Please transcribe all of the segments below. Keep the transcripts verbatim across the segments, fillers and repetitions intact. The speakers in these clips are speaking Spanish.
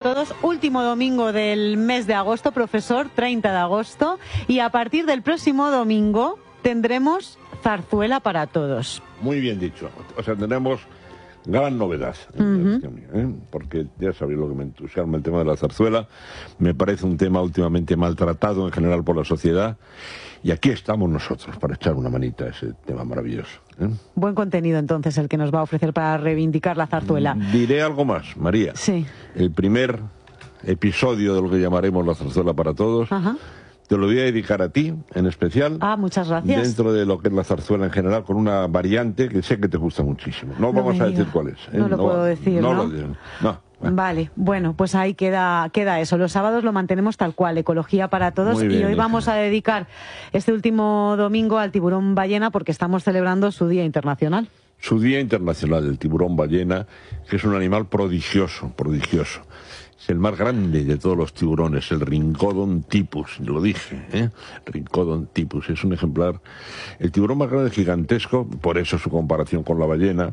todos. Último domingo del mes de agosto, profesor, treinta de agosto. Y a partir del próximo domingo tendremos zarzuela para todos. Muy bien dicho. O sea, tenemos gran novedad. Uh-huh. ¿eh? Porque ya sabéis lo que me entusiasma el tema de la zarzuela. Me parece un tema últimamente maltratado en general por la sociedad. Y aquí estamos nosotros para echar una manita a ese tema maravilloso. ¿eh? Buen contenido entonces el que nos va a ofrecer para reivindicar la zarzuela. Diré algo más, María. Sí. El primer episodio de lo que llamaremos la zarzuela para todos, Ajá. te lo voy a dedicar a ti en especial. Ah, muchas gracias. Dentro de lo que es la zarzuela en general, con una variante que sé que te gusta muchísimo. No, No vamos me a diga. decir cuál es. ¿eh? No lo puedo decir, No, ¿no? lo digo. No. Bueno. Vale, bueno, pues ahí queda, queda eso. Los sábados lo mantenemos tal cual, ecología para todos. Muy bien, y hoy hija. vamos a dedicar este último domingo al tiburón ballena porque estamos celebrando su Día Internacional. Su Día Internacional del Tiburón Ballena, que es un animal prodigioso, prodigioso. Es el más grande de todos los tiburones, el Rhincodon typus, lo dije, ¿eh? Rhincodon typus, es un ejemplar, el tiburón más grande, gigantesco, por eso su comparación con la ballena.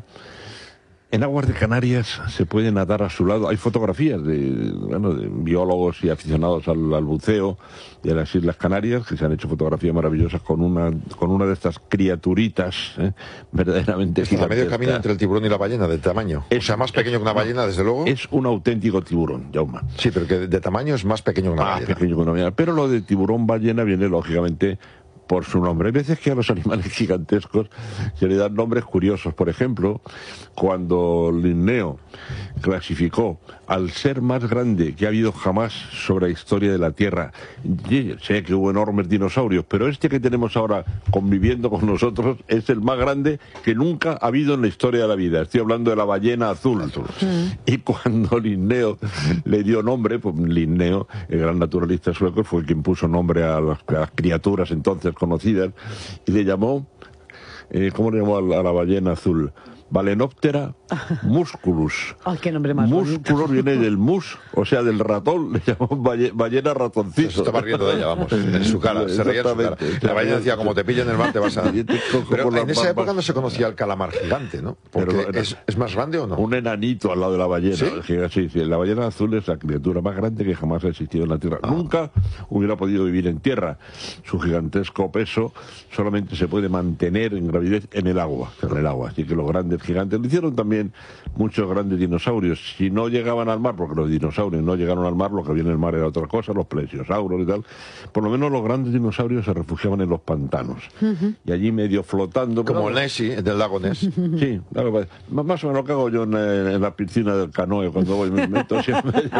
En aguas de Canarias se puede nadar a su lado. Hay fotografías de, bueno, de biólogos y aficionados al, al buceo de las Islas Canarias que se han hecho fotografías maravillosas con una con una de estas criaturitas ¿eh? verdaderamente Está a medio gigantescas. camino entre el tiburón y la ballena, de tamaño. Es- o sea, más pequeño que una ballena, desde luego. Es un auténtico tiburón, Jaume. Sí, pero que de tamaño es más pequeño que una Más ballena. pequeño que una ballena. Pero lo de tiburón ballena viene lógicamente por su nombre. Hay veces que a los animales gigantescos se le dan nombres curiosos. Por ejemplo, cuando Linneo clasificó al ser más grande que ha habido jamás sobre la historia de la Tierra, y sé que hubo enormes dinosaurios, pero este que tenemos ahora conviviendo con nosotros es el más grande que nunca ha habido en la historia de la vida. Estoy hablando de la ballena azul. azul. Y cuando Linneo le dio nombre, pues Linneo, el gran naturalista sueco, fue quien puso nombre a las, a las criaturas entonces conocidas y le llamó, eh, ¿cómo le llamó a la, a la ballena azul? Balenoptera musculus. Ay, qué nombre más bonito. Musculus viene del mus, o sea, del ratón, le llamó balle- ballena ratoncito. Se estaba riendo de ella, vamos, en su cara, se reía en su cara. Exactamente. La ballena decía, como te pillen en el mar te vas a... Yo te cojo Pero por las en esa barbas. época no se conocía el calamar gigante, ¿no? Porque Pero era- es, ¿es más grande o no? Un enanito al lado de la ballena. ¿Sí? Sí, sí, sí. La ballena azul es la criatura más grande que jamás ha existido en la Tierra. Ah. Nunca hubiera podido vivir en tierra. Su gigantesco peso solamente se puede mantener en gravidez en el agua. En el agua. Así que los grandes gigantes lo hicieron también muchos grandes dinosaurios. Si no llegaban al mar, porque los dinosaurios no llegaron al mar, lo que había en el mar era otra cosa, los plesiosauros y tal, por lo menos los grandes dinosaurios se refugiaban en los pantanos. Uh-huh. Y allí medio flotando... Como pero- Nessie, del lago Ness. Sí, algo parecido. Más más o menos lo que hago yo en, eh, en la piscina del canoe cuando voy, me meto siempre.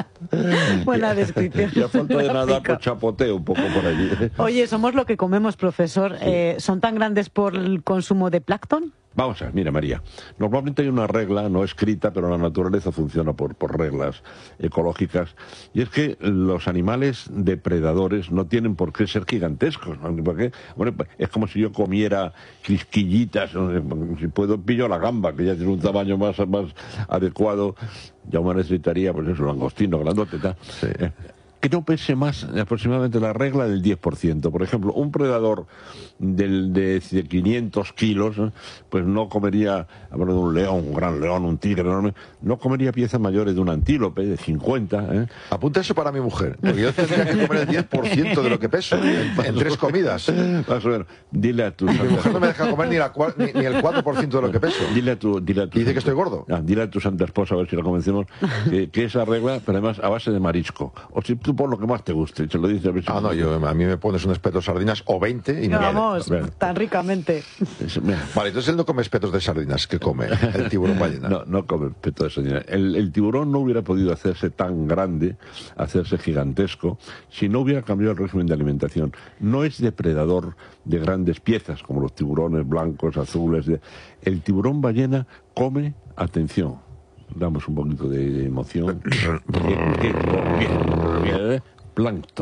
Buena descripción. Y a falta de nada, gráfica. pues chapoteo un poco por allí. Oye, somos lo que comemos, profesor. Eh, ¿Son tan grandes por el consumo de plancton? Vamos a ver, mira María, normalmente hay una regla no escrita, pero la naturaleza funciona por, por reglas ecológicas, y es que los animales depredadores no tienen por qué ser gigantescos, ¿no? ¿Por qué? Bueno, es como si yo comiera quisquillitas, ¿no? Si puedo pillo la gamba, que ya tiene un tamaño más, más adecuado, ya uno necesitaría, pues eso, langostino, grandote, tal. Eh, que no pese más aproximadamente la regla del diez por ciento. Por ejemplo, un predador del, de, de quinientos kilos, ¿eh? pues no comería, hablando de un león, un gran león, un tigre enorme, no comería piezas mayores de un antílope de cincuenta. ¿eh? Apunta eso para mi mujer, porque yo tendría que comer el diez por ciento de lo que peso en, en tres comidas. Más o menos. Dile a tu Mi mujer no me deja comer ni, la, cua- ni, ni el cuatro por ciento de lo que peso. Dile a tu, dile a tu Y dice que estoy gordo. Ah, dile a tu santa esposa, a ver si la convencemos, que, que esa regla, pero además a base de marisco. O si tú pon lo que más te guste, se lo dices a ver si... Ah, no, yo, a mí me pones un espeto de sardinas o veinte y me vale. Vamos, Bien. tan ricamente. Es- mira, Vale, entonces él no come espetos de sardinas, que come el tiburón ballena. No, no come peto de sardina. El, el tiburón no hubiera podido hacerse tan grande, hacerse gigantesco, si no hubiera cambiado el régimen de alimentación. No es depredador de grandes piezas, como los tiburones blancos, azules. De... El tiburón ballena come, atención, damos un poquito de emoción, que- que- que- plancton.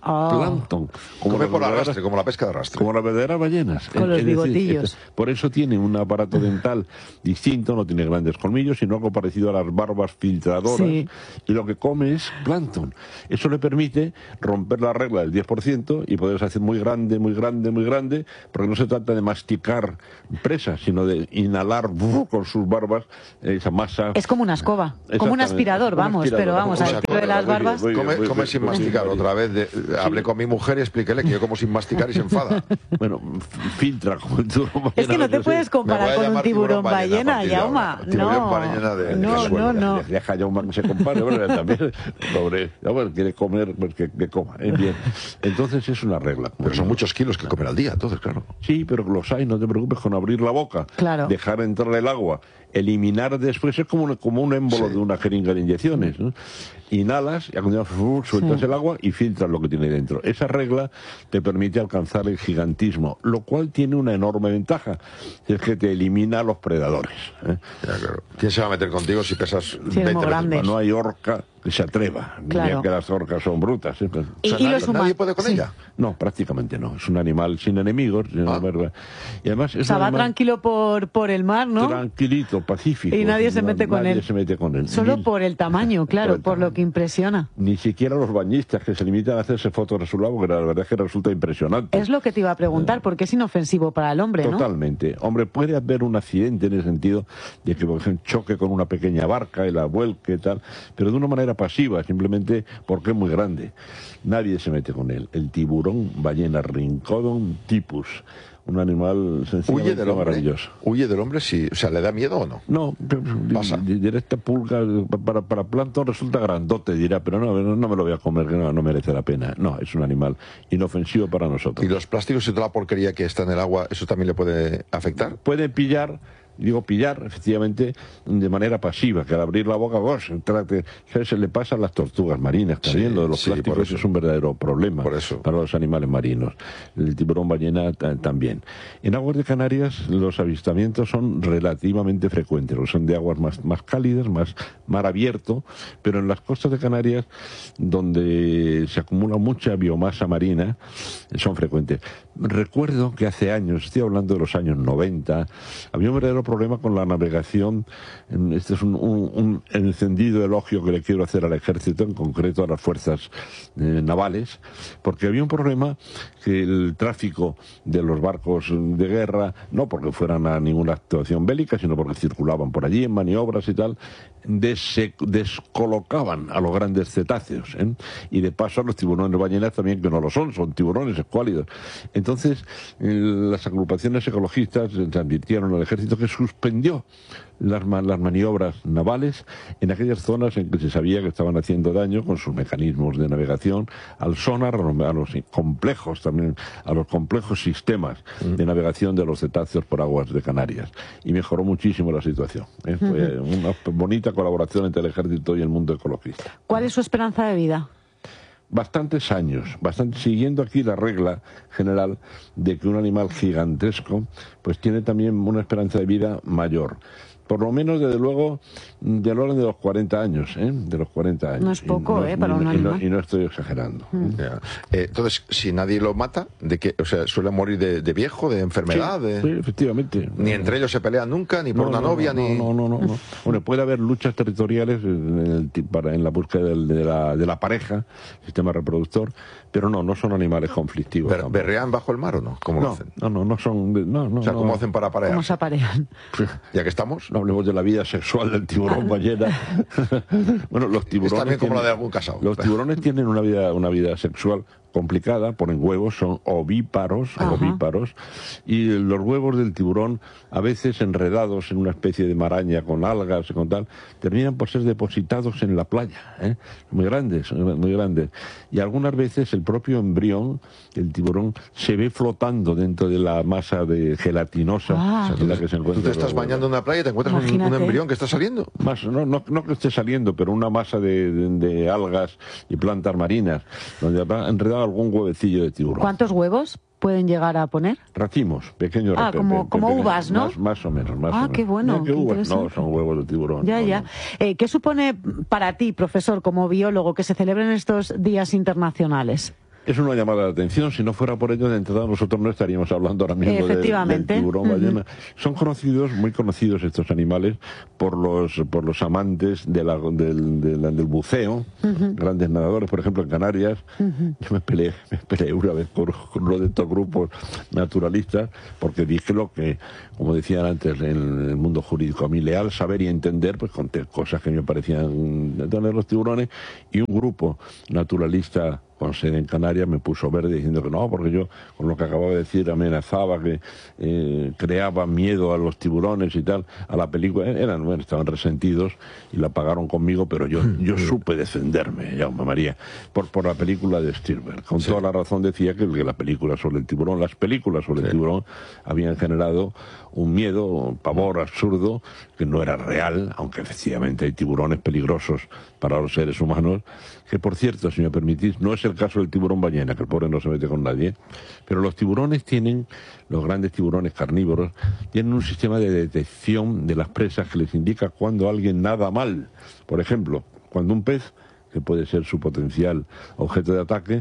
Oh. plancton. Come las por verdaderas- arrastre, como la pesca de arrastre. como las verdaderas ballenas. Con los Es decir, bigotillos. es- por eso tiene un aparato dental distinto, no tiene grandes colmillos, sino algo parecido a las barbas filtradoras. Sí. Y lo que come es plancton. Eso le permite romper la regla del diez por ciento y poderse hacer muy grande, muy grande, muy grande, porque no se trata de masticar presas, sino de inhalar ¡buf! Con sus barbas esa masa. Es como una escoba, como un Exactamente, aspirador, como un vamos, aspirador, pero vamos, como al una tiro de cosa, las muy bien, barbas. muy bien, Come, muy come bien, sin muy bien. masticar. Otra vez de- hablé con mi mujer y expliquéle que yo como sin masticar y se enfada. Bueno, f- filtra como el tiburón Es que no te ballena, puedes sé. Me voy comparar a con un llamar tiburón tiburón ballena a ballena, partir de Yauma. ahora. Tiburón ballena de- de No, no, suelo. no. Deja a Jaume que se compare, bueno, también, pobre, ya, bueno, quiere comer, pues que, que coma, eh, bien. Entonces es una regla. Pero son muchos kilos que comer al día, entonces, claro. Sí, pero los hay, no te preocupes con abrir la boca, Claro. dejar entrar el agua, eliminar después, es como un, como un émbolo Sí. de una jeringa de inyecciones, ¿no? Inhalas y a continuación sueltas Sí. el agua y filtras lo que tiene dentro. Esa regla te permite alcanzar el gigantismo, lo cual tiene una enorme ventaja, es que te elimina a los predadores. ¿eh? Ya, claro. ¿Quién se va a meter contigo si pesas Sí, es veinte muy veces grande. más? No hay orca que se atreva, Claro. ni que las orcas son brutas. ¿eh? Pero- Y, O sea, y nadie, los humanos. nadie puede con sí. ella. No, prácticamente no. Es un animal sin enemigos. sin Ah. verga. Y además es O sea, un va animal tranquilo por, por el mar, ¿no? tranquilito, pacífico. Y nadie se No- mete con nadie él. se mete con él. Solo Ni- por el tamaño, claro, el por lo tamaño. que impresiona. Ni siquiera los bañistas que se limitan a hacerse fotos a su lado, que la verdad es que resulta impresionante. Es lo que te iba a preguntar, porque es inofensivo para el hombre, ¿no? Totalmente. Hombre, puede haber un accidente en el sentido de que, por ejemplo, choque con una pequeña barca y la vuelque y tal, pero de una manera pasiva, simplemente porque es muy grande. Nadie se mete con él. El tiburón ballena Rhincodon typus, un animal Huye sencillamente del hombre. maravilloso. Huye del hombre, si, o sea, ¿le da miedo o no? No, Pasa. di- directa pulga para, para plancton resulta grandote, dirá, pero no, no, no me lo voy a comer, que no, no merece la pena. No, es un animal inofensivo para nosotros. ¿Y los plásticos y toda la porquería que está en el agua, eso también le puede afectar? Puede pillar, digo pillar, efectivamente, de manera pasiva, que al abrir la boca, vos, trate, ¿sabes? Se le pasa a las tortugas marinas también, Sí, lo de los sí, por plásticos eso. es un verdadero problema Por eso. para los animales marinos. El tiburón ballena ta- también. En aguas de Canarias los avistamientos son relativamente frecuentes, los son de aguas más, más cálidas, más mar abierto, pero en las costas de Canarias, donde se acumula mucha biomasa marina, son frecuentes. Recuerdo que hace años, estoy hablando de los años noventa, había un verdadero problema con la navegación. Este es un, un- un encendido elogio que le quiero hacer al ejército, en concreto a las fuerzas eh, navales, porque había un problema que el tráfico de los barcos de guerra, no porque fueran a ninguna actuación bélica, sino porque circulaban por allí en maniobras y tal, des- descolocaban a los grandes cetáceos, ¿eh? Y de paso a los tiburones ballenas también, que no lo son, son tiburones escuálidos. Entonces, eh, las agrupaciones ecologistas eh, advirtieron al ejército que suspendió las, ma- las maniobras navales en aquellas zonas en que se sabía que estaban haciendo daño con sus mecanismos de navegación al sonar, a los, a los complejos también, a los complejos sistemas de navegación de los cetáceos por aguas de Canarias. Y mejoró muchísimo la situación, ¿eh? Fue una bonita colaboración entre el ejército y el mundo ecologista. ¿Cuál es su esperanza de vida? Bastantes años, bastante, siguiendo aquí la regla general de que un animal gigantesco pues tiene también una esperanza de vida mayor. Por lo menos, desde luego, del orden de los cuarenta años, ¿eh? De los cuarenta años. No es poco, Y ¿eh? Para y un y no, animal. y no estoy exagerando. Ya. Eh, entonces, si nadie lo mata, ¿de qué? O sea, suele morir de, de viejo, de enfermedad, de... Sí, efectivamente. Ni entre ellos se pelean nunca, ni por No, una no, novia, no, ni... No, no, no, no. Bueno, puede haber luchas territoriales en, el ti- para- en la búsqueda del- de, la, de la pareja, sistema reproductor, pero no, no son animales conflictivos. Ber- tampoco. ¿Berrean bajo el mar o no? ¿Cómo lo No, hacen? no, no, no son... de- No, no, O sea, no. ¿cómo hacen para parear? ¿Cómo se aparean? Ya que estamos, No hablemos de la vida sexual del tiburón ballena. Bueno, los tiburones... es también como la tienen- de algún casado. Los tiburones tienen una vida, una vida sexual complicada, ponen huevos, son ovíparos, Ajá. ovíparos, y los huevos del tiburón, a veces enredados en una especie de maraña con algas y con tal, terminan por ser depositados en la playa, ¿eh? Muy grandes, muy grandes. Y algunas veces el propio embrión del tiburón se ve flotando dentro de la masa de gelatinosa Ah. en la que se Tú encuentra. te estás bañando en una playa y te encuentras un, un Imagínate. embrión que está saliendo. Más, no, no, no que esté saliendo, pero una masa de, de- de algas y plantas marinas, donde habrá enredado algún huevecillo de tiburón. ¿Cuántos huevos pueden llegar a poner? Racimos, pequeños. Ah, pe- como- pe- como pequeños, uvas, ¿no? Más, más o menos. Más Ah, o menos. qué bueno, No, ¿qué qué uvas? No, interesante. son huevos de tiburón. Ya, no, ya. no. Eh, ¿Qué supone para ti, profesor, como biólogo, que se celebren estos días internacionales? Es una llamada de atención. Si no fuera por ello, de entrada nosotros no estaríamos hablando ahora mismo del, del tiburón ballena. Uh-huh. Son conocidos, muy conocidos estos animales por los por los amantes de la, del, de la, del buceo, uh-huh. grandes nadadores, por ejemplo en Canarias. Uh-huh. Yo me peleé, me peleé una vez con, con uno de estos grupos naturalistas porque dije lo que, como decían antes en el mundo jurídico, a mí leal, saber y entender, pues conté cosas que me parecían de tener los tiburones, y un grupo naturalista con sede en Canarias me puso verde diciendo que no, porque yo con lo que acababa de decir amenazaba, que eh, creaba miedo a los tiburones y tal, a la película. Eran, bueno, estaban resentidos y la pagaron conmigo, pero yo yo supe defenderme, Jaume María, por, por la película de Spielberg. Con sí. toda la razón decía que, que la película sobre el tiburón, las películas sobre sí. el tiburón habían generado un miedo, un pavor absurdo que no era real, aunque efectivamente hay tiburones peligrosos para los seres humanos, que por cierto, si me permitís, no es el caso del tiburón ballena, que el pobre no se mete con nadie, pero los tiburones tienen, los grandes tiburones carnívoros, tienen un sistema de detección de las presas que les indica cuando alguien nada mal. Por ejemplo, cuando un pez, que puede ser su potencial objeto de ataque,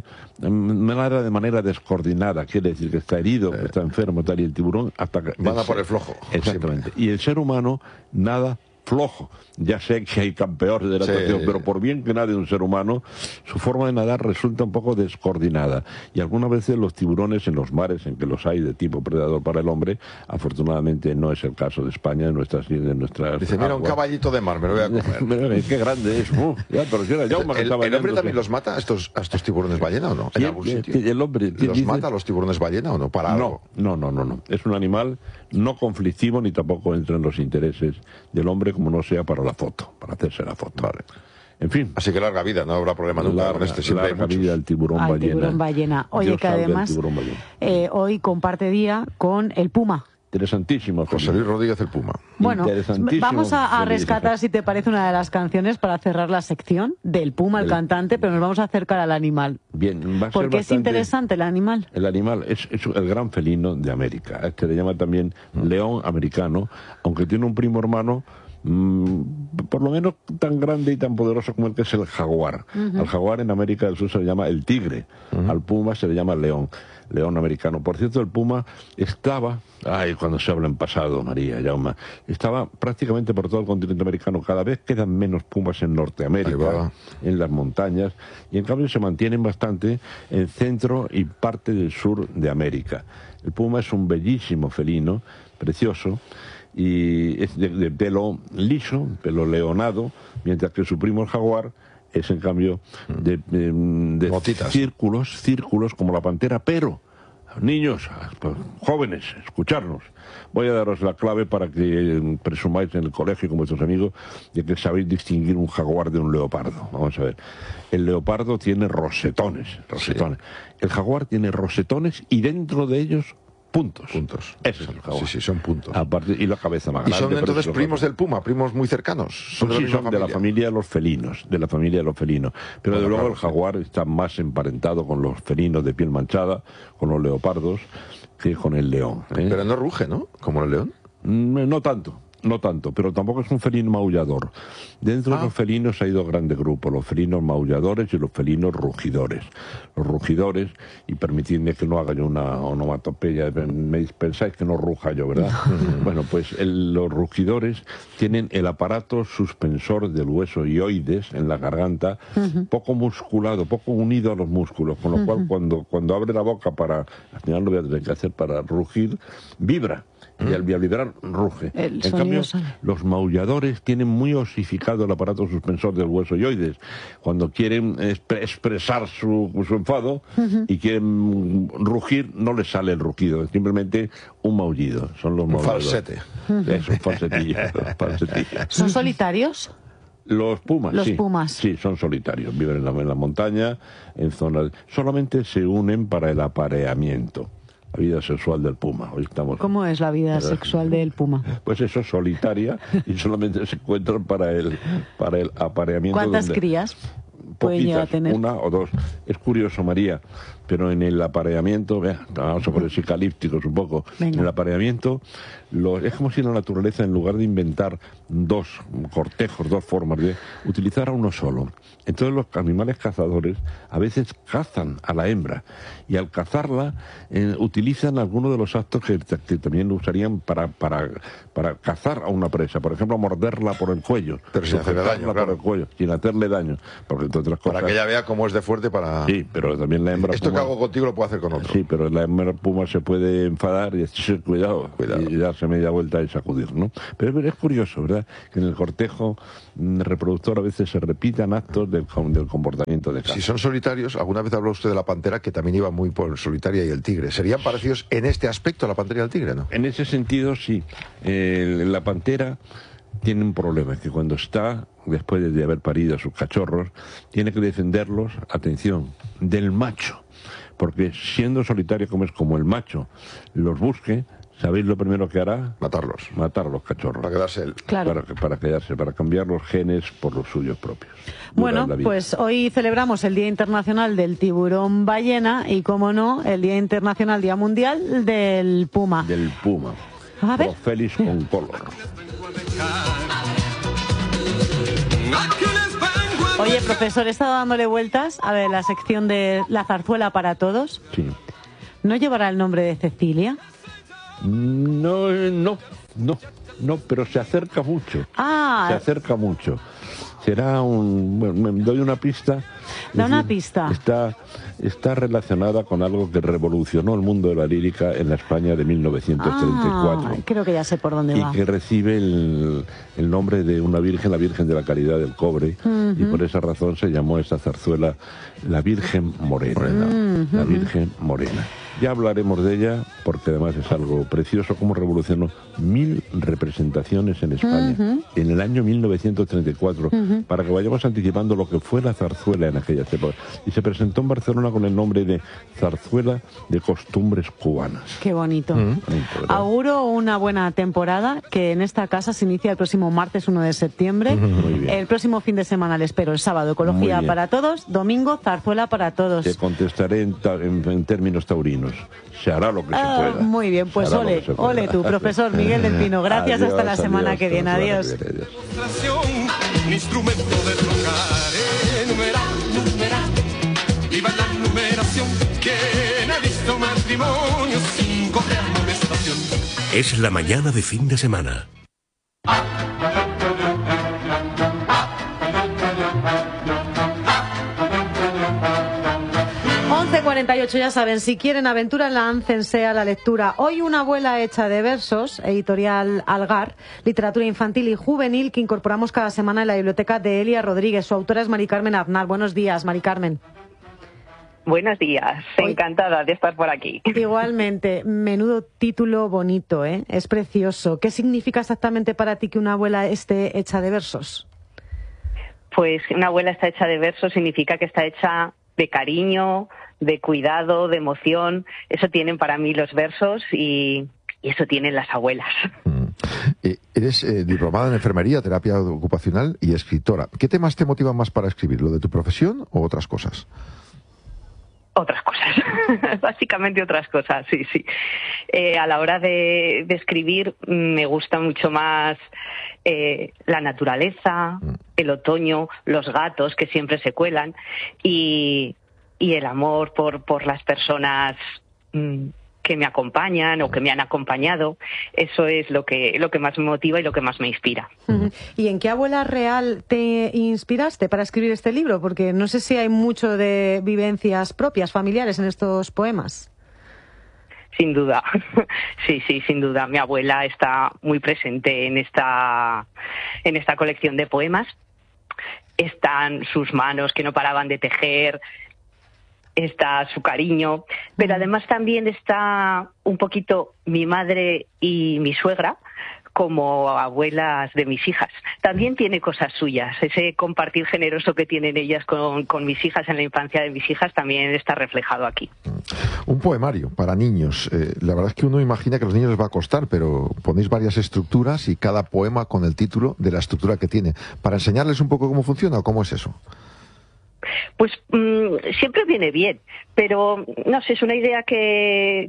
nada de manera descoordinada, quiere decir que está herido, que está enfermo, tal, y el tiburón ataca. Van a por el flojo. Exactamente. Siempre. Y el ser humano nada flojo. Ya sé que hay campeones de natación, sí. pero por bien que nade un ser humano, su forma de nadar resulta un poco descoordinada. Y algunas veces los tiburones en los mares en que los hay de tipo predador para el hombre, afortunadamente no es el caso de España, de nuestras de nuestras Dice, mira, aguas. Un caballito de mar, me lo voy a comer. Qué grande es. Uh, ya, pero si era Jaume que el, estaba ¿El hombre también los mata a estos, a estos tiburones ballena o no? ¿En algún sitio? El hombre, ¿Los dice? mata a los tiburones ballena o no? Para algo. No, no, no, no, no. Es un animal no conflictivo ni tampoco entra en los intereses del hombre, como no sea para la foto, para hacerse la foto. Vale. En fin. Así que larga vida, no habrá problema nunca larga, con este. Siempre larga hay muchos. vida al tiburón al ballena. tiburón ballena. Oye, Dios que además eh, hoy comparte día con el puma. Interesantísimo. José Luis Rodríguez el Puma. Bueno, vamos a, a rescatar, si te parece, una de las canciones para cerrar la sección del Puma, el, el cantante, pero nos vamos a acercar al animal. Bien, va a porque ser bastante, es interesante el animal. El animal es, es el gran felino de América. Este le llama también mm. león americano, aunque tiene un primo hermano mmm, por lo menos tan grande y tan poderoso como el que es el jaguar. Uh-huh. Al jaguar en América del Sur se le llama el tigre, uh-huh. al puma se le llama el león. León americano. Por cierto, el puma estaba, ay, cuando se habla en pasado, María, Jaume, estaba prácticamente por todo el continente americano. Cada vez quedan menos pumas en Norteamérica, en las montañas, y en cambio se mantienen bastante en centro y parte del sur de América. El puma es un bellísimo felino, precioso, y es de, de pelo liso, pelo leonado, mientras que su primo el jaguar es en cambio de, de, de círculos, círculos como la pantera, pero niños, jóvenes, escucharnos. Voy a daros la clave para que presumáis en el colegio con vuestros amigos de que sabéis distinguir un jaguar de un leopardo. Vamos a ver. El leopardo tiene rosetones, rosetones. Sí. El jaguar tiene rosetones y dentro de ellos puntos. Puntos. Ese es el jaguar. Sí, sí, son puntos. Aparte, y la cabeza más grande. ¿Y son entonces primos del puma, primos muy cercanos? ¿Son, de, sí, son de la familia de los felinos, de la familia de los felinos. Pero bueno, de luego claro, el jaguar sí. está más emparentado con los felinos de piel manchada, con los leopardos, que con el león. ¿eh? Pero no ruge, ¿no? Como el león. No tanto. No tanto, pero tampoco es un felino maullador. Dentro ah. de los felinos hay dos grandes grupos, los felinos maulladores y los felinos rugidores. Los rugidores, y permitidme que no haga yo una onomatopeya, me pensáis que no ruja yo, ¿verdad? Bueno, pues el, los rugidores tienen el aparato suspensor del hueso ioides en la garganta, uh-huh. poco musculado, poco unido a los músculos, con lo uh-huh. cual cuando, cuando abre la boca para, al final lo voy a tener que hacer para rugir, vibra. Y al vibrar ruge. El en cambio, sale. Los maulladores tienen muy osificado el aparato suspensor del hueso ioides. Cuando quieren exp- expresar su, su enfado uh-huh. y quieren rugir, no les sale el rugido, es simplemente un maullido. Son los maulladores. Un falsete. Uh-huh. Es un falsetillo. falsetillo. ¿Son solitarios? Los pumas, Los sí. pumas. Sí, son solitarios. Viven en la, en la montaña, en zonas. Solamente se unen para el apareamiento. La vida sexual del puma. Hoy estamos... ¿Cómo es la vida ¿verdad? sexual del puma? Pues eso, solitaria, y solamente se encuentran para el, para el apareamiento. ¿Cuántas donde... crías pueden llegar a tener? Una o dos. Es curioso, María, pero en el apareamiento, vea, vamos a poner psicalípticos un poco, Venga. en el apareamiento lo, es como si la naturaleza, en lugar de inventar dos cortejos, dos formas de utilizar a uno solo. Entonces los animales cazadores a veces cazan a la hembra y al cazarla eh, utilizan algunos de los actos que, que también usarían para, para, para cazar a una presa, por ejemplo morderla por el cuello, pero sin hacerle daño, por claro. el cuello, sin hacerle daño, porque entre otras cosas, para que ella vea cómo es de fuerte para... Sí, pero también la hembra Esto puma, que hago contigo lo puedo hacer con otro. Sí, pero la hembra puma se puede enfadar y decir cuidado, Cuidado. y darse media vuelta y sacudir, ¿no? Pero es curioso, ¿verdad?, que en el cortejo mm, reproductor a veces se repitan actos del, del comportamiento de caza. Si son solitarios, alguna vez habló usted de la pantera, que también iba muy por solitaria, y el tigre. ¿Serían parecidos en este aspecto a la pantera y al tigre, no? En ese sentido, sí. Eh, la pantera tiene un problema, es que cuando está, después de haber parido a sus cachorros, tiene que defenderlos, atención, del macho. Porque siendo solitario como es como el macho los busque, ¿sabéis lo primero que hará? Matarlos. Matar a los cachorros. Para quedarse él. Claro. Para, para quedarse, para cambiar los genes por los suyos propios. Bueno, Durar la vida. pues hoy celebramos el Día Internacional del Tiburón Ballena y, como no, el Día Internacional, Día Mundial del Puma. Del puma. A ver. Prophelis concolor. Oye, profesor, he estado dándole vueltas a ver la sección de la zarzuela para todos. Sí. ¿No llevará el nombre de Cecilia? No, no, no, no, pero se acerca mucho. Ah. Se acerca mucho. Será un... Bueno, me doy una pista. Da Es una decir, pista. Está, está relacionada con algo que revolucionó el mundo de la lírica en la España de mil novecientos treinta y cuatro. Ah, creo que ya sé por dónde Y va. que recibe el, el nombre de una virgen, la Virgen de la Caridad del Cobre, Uh-huh. y por esa razón se llamó esta zarzuela la Virgen Morena. Uh-huh. La Virgen Morena. Ya hablaremos de ella, porque además es algo precioso, como revolucionó mil representaciones en España Uh-huh. en el año mil novecientos treinta y cuatro, Uh-huh. para que vayamos anticipando lo que fue la zarzuela en aquellas épocas. Y se presentó en Barcelona con el nombre de Zarzuela de Costumbres Cubanas. Qué bonito. Bonito, ¿verdad? Auguro una buena temporada, que en esta casa se inicia el próximo martes uno de septiembre. Muy bien. El próximo fin de semana le espero, el sábado, Muy Ecología bien. para todos, domingo, zarzuela para todos. Te contestaré en, ta- en- en términos taurinos. Se hará lo que Ah, se pueda. muy bien, pues Se hará lo ole, que se pueda. ole tú, profesor Miguel del Pino. Gracias, Adiós, hasta la semana adiós, que viene. hasta la semana Adiós. que viene, adiós. Un instrumento de tocar, numeral, numeral, viva la numeración, quien ha visto matrimonios sin correr amonestación. Es la mañana de fin de semana. once cuarenta y ocho, ya saben, si quieren aventura, láncense a la lectura. Hoy una abuela hecha de versos, editorial Algar, literatura infantil y juvenil, que incorporamos cada semana en la biblioteca de Elia Rodríguez. Su autora es Mari Carmen Aznar. Buenos días, Mari Carmen. Buenos días, Hoy- encantada de estar por aquí. Igualmente, menudo título bonito, ¿eh? Es precioso. ¿Qué significa exactamente para ti que una abuela esté hecha de versos? Pues una abuela está hecha de versos significa que está hecha de cariño, de cuidado, de emoción. Eso tienen para mí los versos y, y eso tienen las abuelas. Eh, eres eh, diplomada en enfermería, terapia ocupacional y escritora. ¿Qué temas te motivan más para escribir? ¿Lo de tu profesión o otras cosas? Otras cosas, básicamente otras cosas, sí, sí. Eh, a la hora de, de escribir me gusta mucho más eh, la naturaleza, el otoño, los gatos que siempre se cuelan y, y el amor por, por las personas mm, que me acompañan o que me han acompañado. Eso es lo que, lo que más me motiva y lo que más me inspira. Ujú. ¿Y en qué abuela real te inspiraste para escribir este libro? Porque no sé si hay mucho de vivencias propias, familiares en estos poemas. Sin duda, sí, sí, sin duda. Mi abuela está muy presente en esta, en esta colección de poemas. Están sus manos que no paraban de tejer, está su cariño, pero además también está un poquito mi madre y mi suegra como abuelas de mis hijas. También tiene cosas suyas. Ese compartir generoso que tienen ellas con, con mis hijas en la infancia de mis hijas también está reflejado aquí. Un poemario para niños. Eh, la verdad es que uno imagina que a los niños les va a costar, pero ponéis varias estructuras y cada poema con el título de la estructura que tiene. ¿Para enseñarles un poco cómo funciona o cómo es eso? Pues mmm, siempre viene bien, pero no sé, es una idea que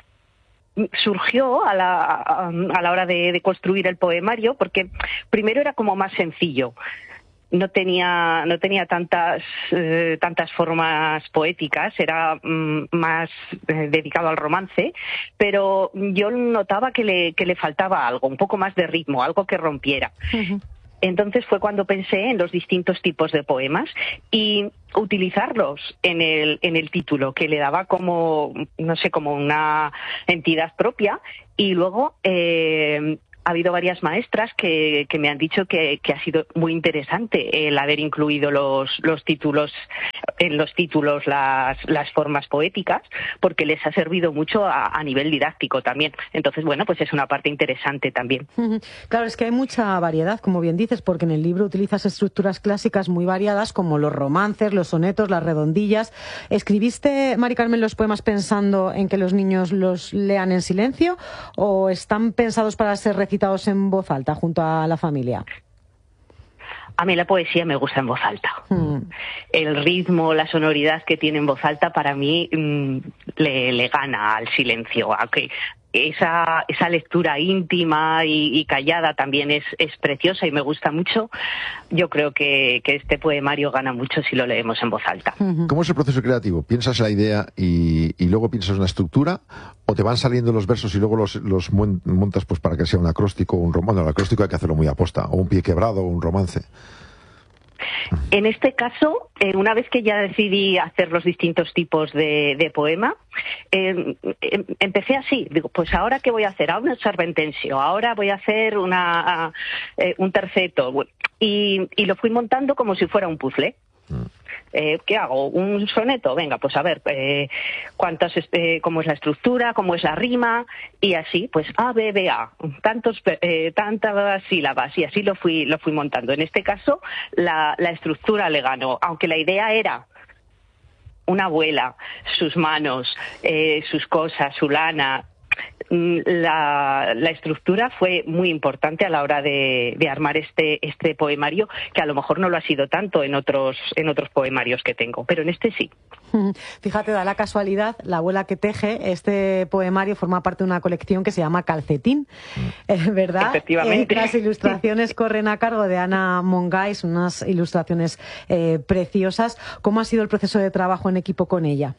surgió a la, a, a la hora de, de construir el poemario, porque primero era como más sencillo. No tenía, no tenía tantas, eh, tantas formas poéticas, era mm, más eh, dedicado al romance, pero yo notaba que le, que le faltaba algo, un poco más de ritmo, algo que rompiera. Uh-huh. Entonces fue cuando pensé en los distintos tipos de poemas y utilizarlos en el, en el título, que le daba como, no sé, como una entidad propia, y luego eh, ha habido varias maestras que, que me han dicho que, que ha sido muy interesante el haber incluido los, los títulos, en los títulos las, las formas poéticas, porque les ha servido mucho a, a nivel didáctico también. Entonces, bueno, pues es una parte interesante también. Claro, es que hay mucha variedad, como bien dices, porque en el libro utilizas estructuras clásicas muy variadas, como los romances, los sonetos, las redondillas. ¿Escribiste, Mari Carmen, los poemas pensando en que los niños los lean en silencio o están pensados para ser recitados en voz alta junto a la familia? A mí la poesía me gusta en voz alta. Mm. El ritmo, la sonoridad que tiene en voz alta para mí mmm, le, le gana al silencio. Aunque esa, esa lectura íntima y, y callada también es, es preciosa y me gusta mucho. Yo creo que, que este poemario gana mucho si lo leemos en voz alta. ¿Cómo es el proceso creativo? ¿Piensas la idea y, y luego piensas una estructura? ¿O te van saliendo los versos y luego los, los montas pues para que sea un acróstico o un romance? Bueno, el acróstico hay que hacerlo muy a posta, o un pie quebrado o un romance. En este caso, eh, una vez que ya decidí hacer los distintos tipos de, de poema, eh, eh, empecé así. Digo, pues ahora ¿qué voy a hacer? Ahora un serpentencio, ahora voy a hacer una, eh, un terceto. Y, y lo fui montando como si fuera un puzzle. Eh, ¿Qué hago? ¿Un soneto? Venga, pues a ver, eh, cuántas, eh, cómo es la estructura, cómo es la rima, y así, pues A, B, B, A, tantos, eh, tantas sílabas, y así lo fui, lo fui montando. En este caso, la, la estructura le ganó, aunque la idea era una abuela, sus manos, eh, sus cosas, su lana. La, la estructura fue muy importante a la hora de, de armar este, este poemario, que a lo mejor no lo ha sido tanto en otros, en otros poemarios que tengo, pero en este sí. Fíjate, da la casualidad, La abuela que teje, este poemario forma parte de una colección que se llama Calcetín, ¿verdad? Efectivamente. Eh, las ilustraciones corren a cargo de Ana Mongais, unas ilustraciones eh, preciosas. ¿Cómo ha sido el proceso de trabajo en equipo con ella?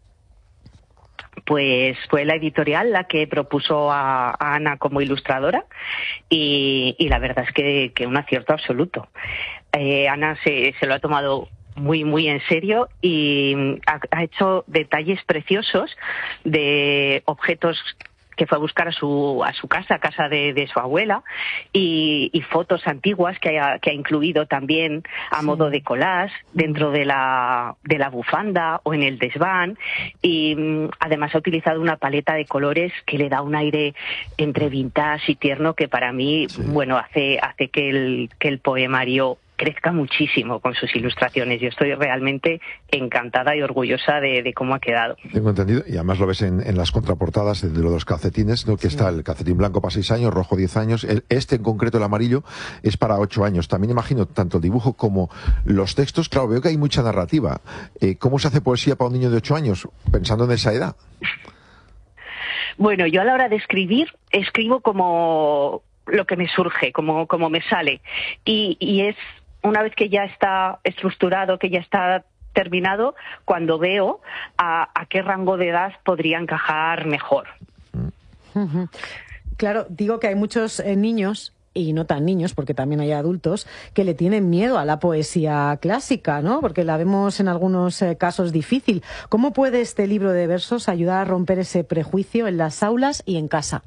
Pues fue la editorial la que propuso a, a Ana como ilustradora y, y la verdad es que, que un acierto absoluto. Eh, Ana se, se lo ha tomado muy, muy en serio y ha, ha hecho detalles preciosos de objetos que fue a buscar a su a su casa, a casa de, de su abuela, y, y fotos antiguas que ha, que ha incluido también a sí. modo de collage dentro de la de la bufanda o en el desván, y mm, además ha utilizado una paleta de colores que le da un aire entre vintage y tierno que para mí, sí. bueno, hace hace que el que el poemario crezca muchísimo con sus ilustraciones. Yo estoy realmente encantada y orgullosa de, de cómo ha quedado. Tengo entendido, y además lo ves en, en las contraportadas de, de los calcetines, ¿no? Que sí. Está el calcetín blanco para seis años, rojo diez años, el, este en concreto, el amarillo, es para ocho años. También imagino tanto el dibujo como los textos. Claro, veo que hay mucha narrativa. Eh, ¿Cómo se hace poesía para un niño de ocho años, pensando en esa edad? Bueno, yo a la hora de escribir, escribo como lo que me surge, como, como me sale. Y, y es una vez que ya está estructurado, que ya está terminado, cuando veo a, a qué rango de edad podría encajar mejor. Uh-huh. Claro, digo que hay muchos eh, niños, y no tan niños, porque también hay adultos, que le tienen miedo a la poesía clásica, ¿no? Porque la vemos en algunos eh, casos difícil. ¿Cómo puede este libro de versos ayudar a romper ese prejuicio en las aulas y en casa?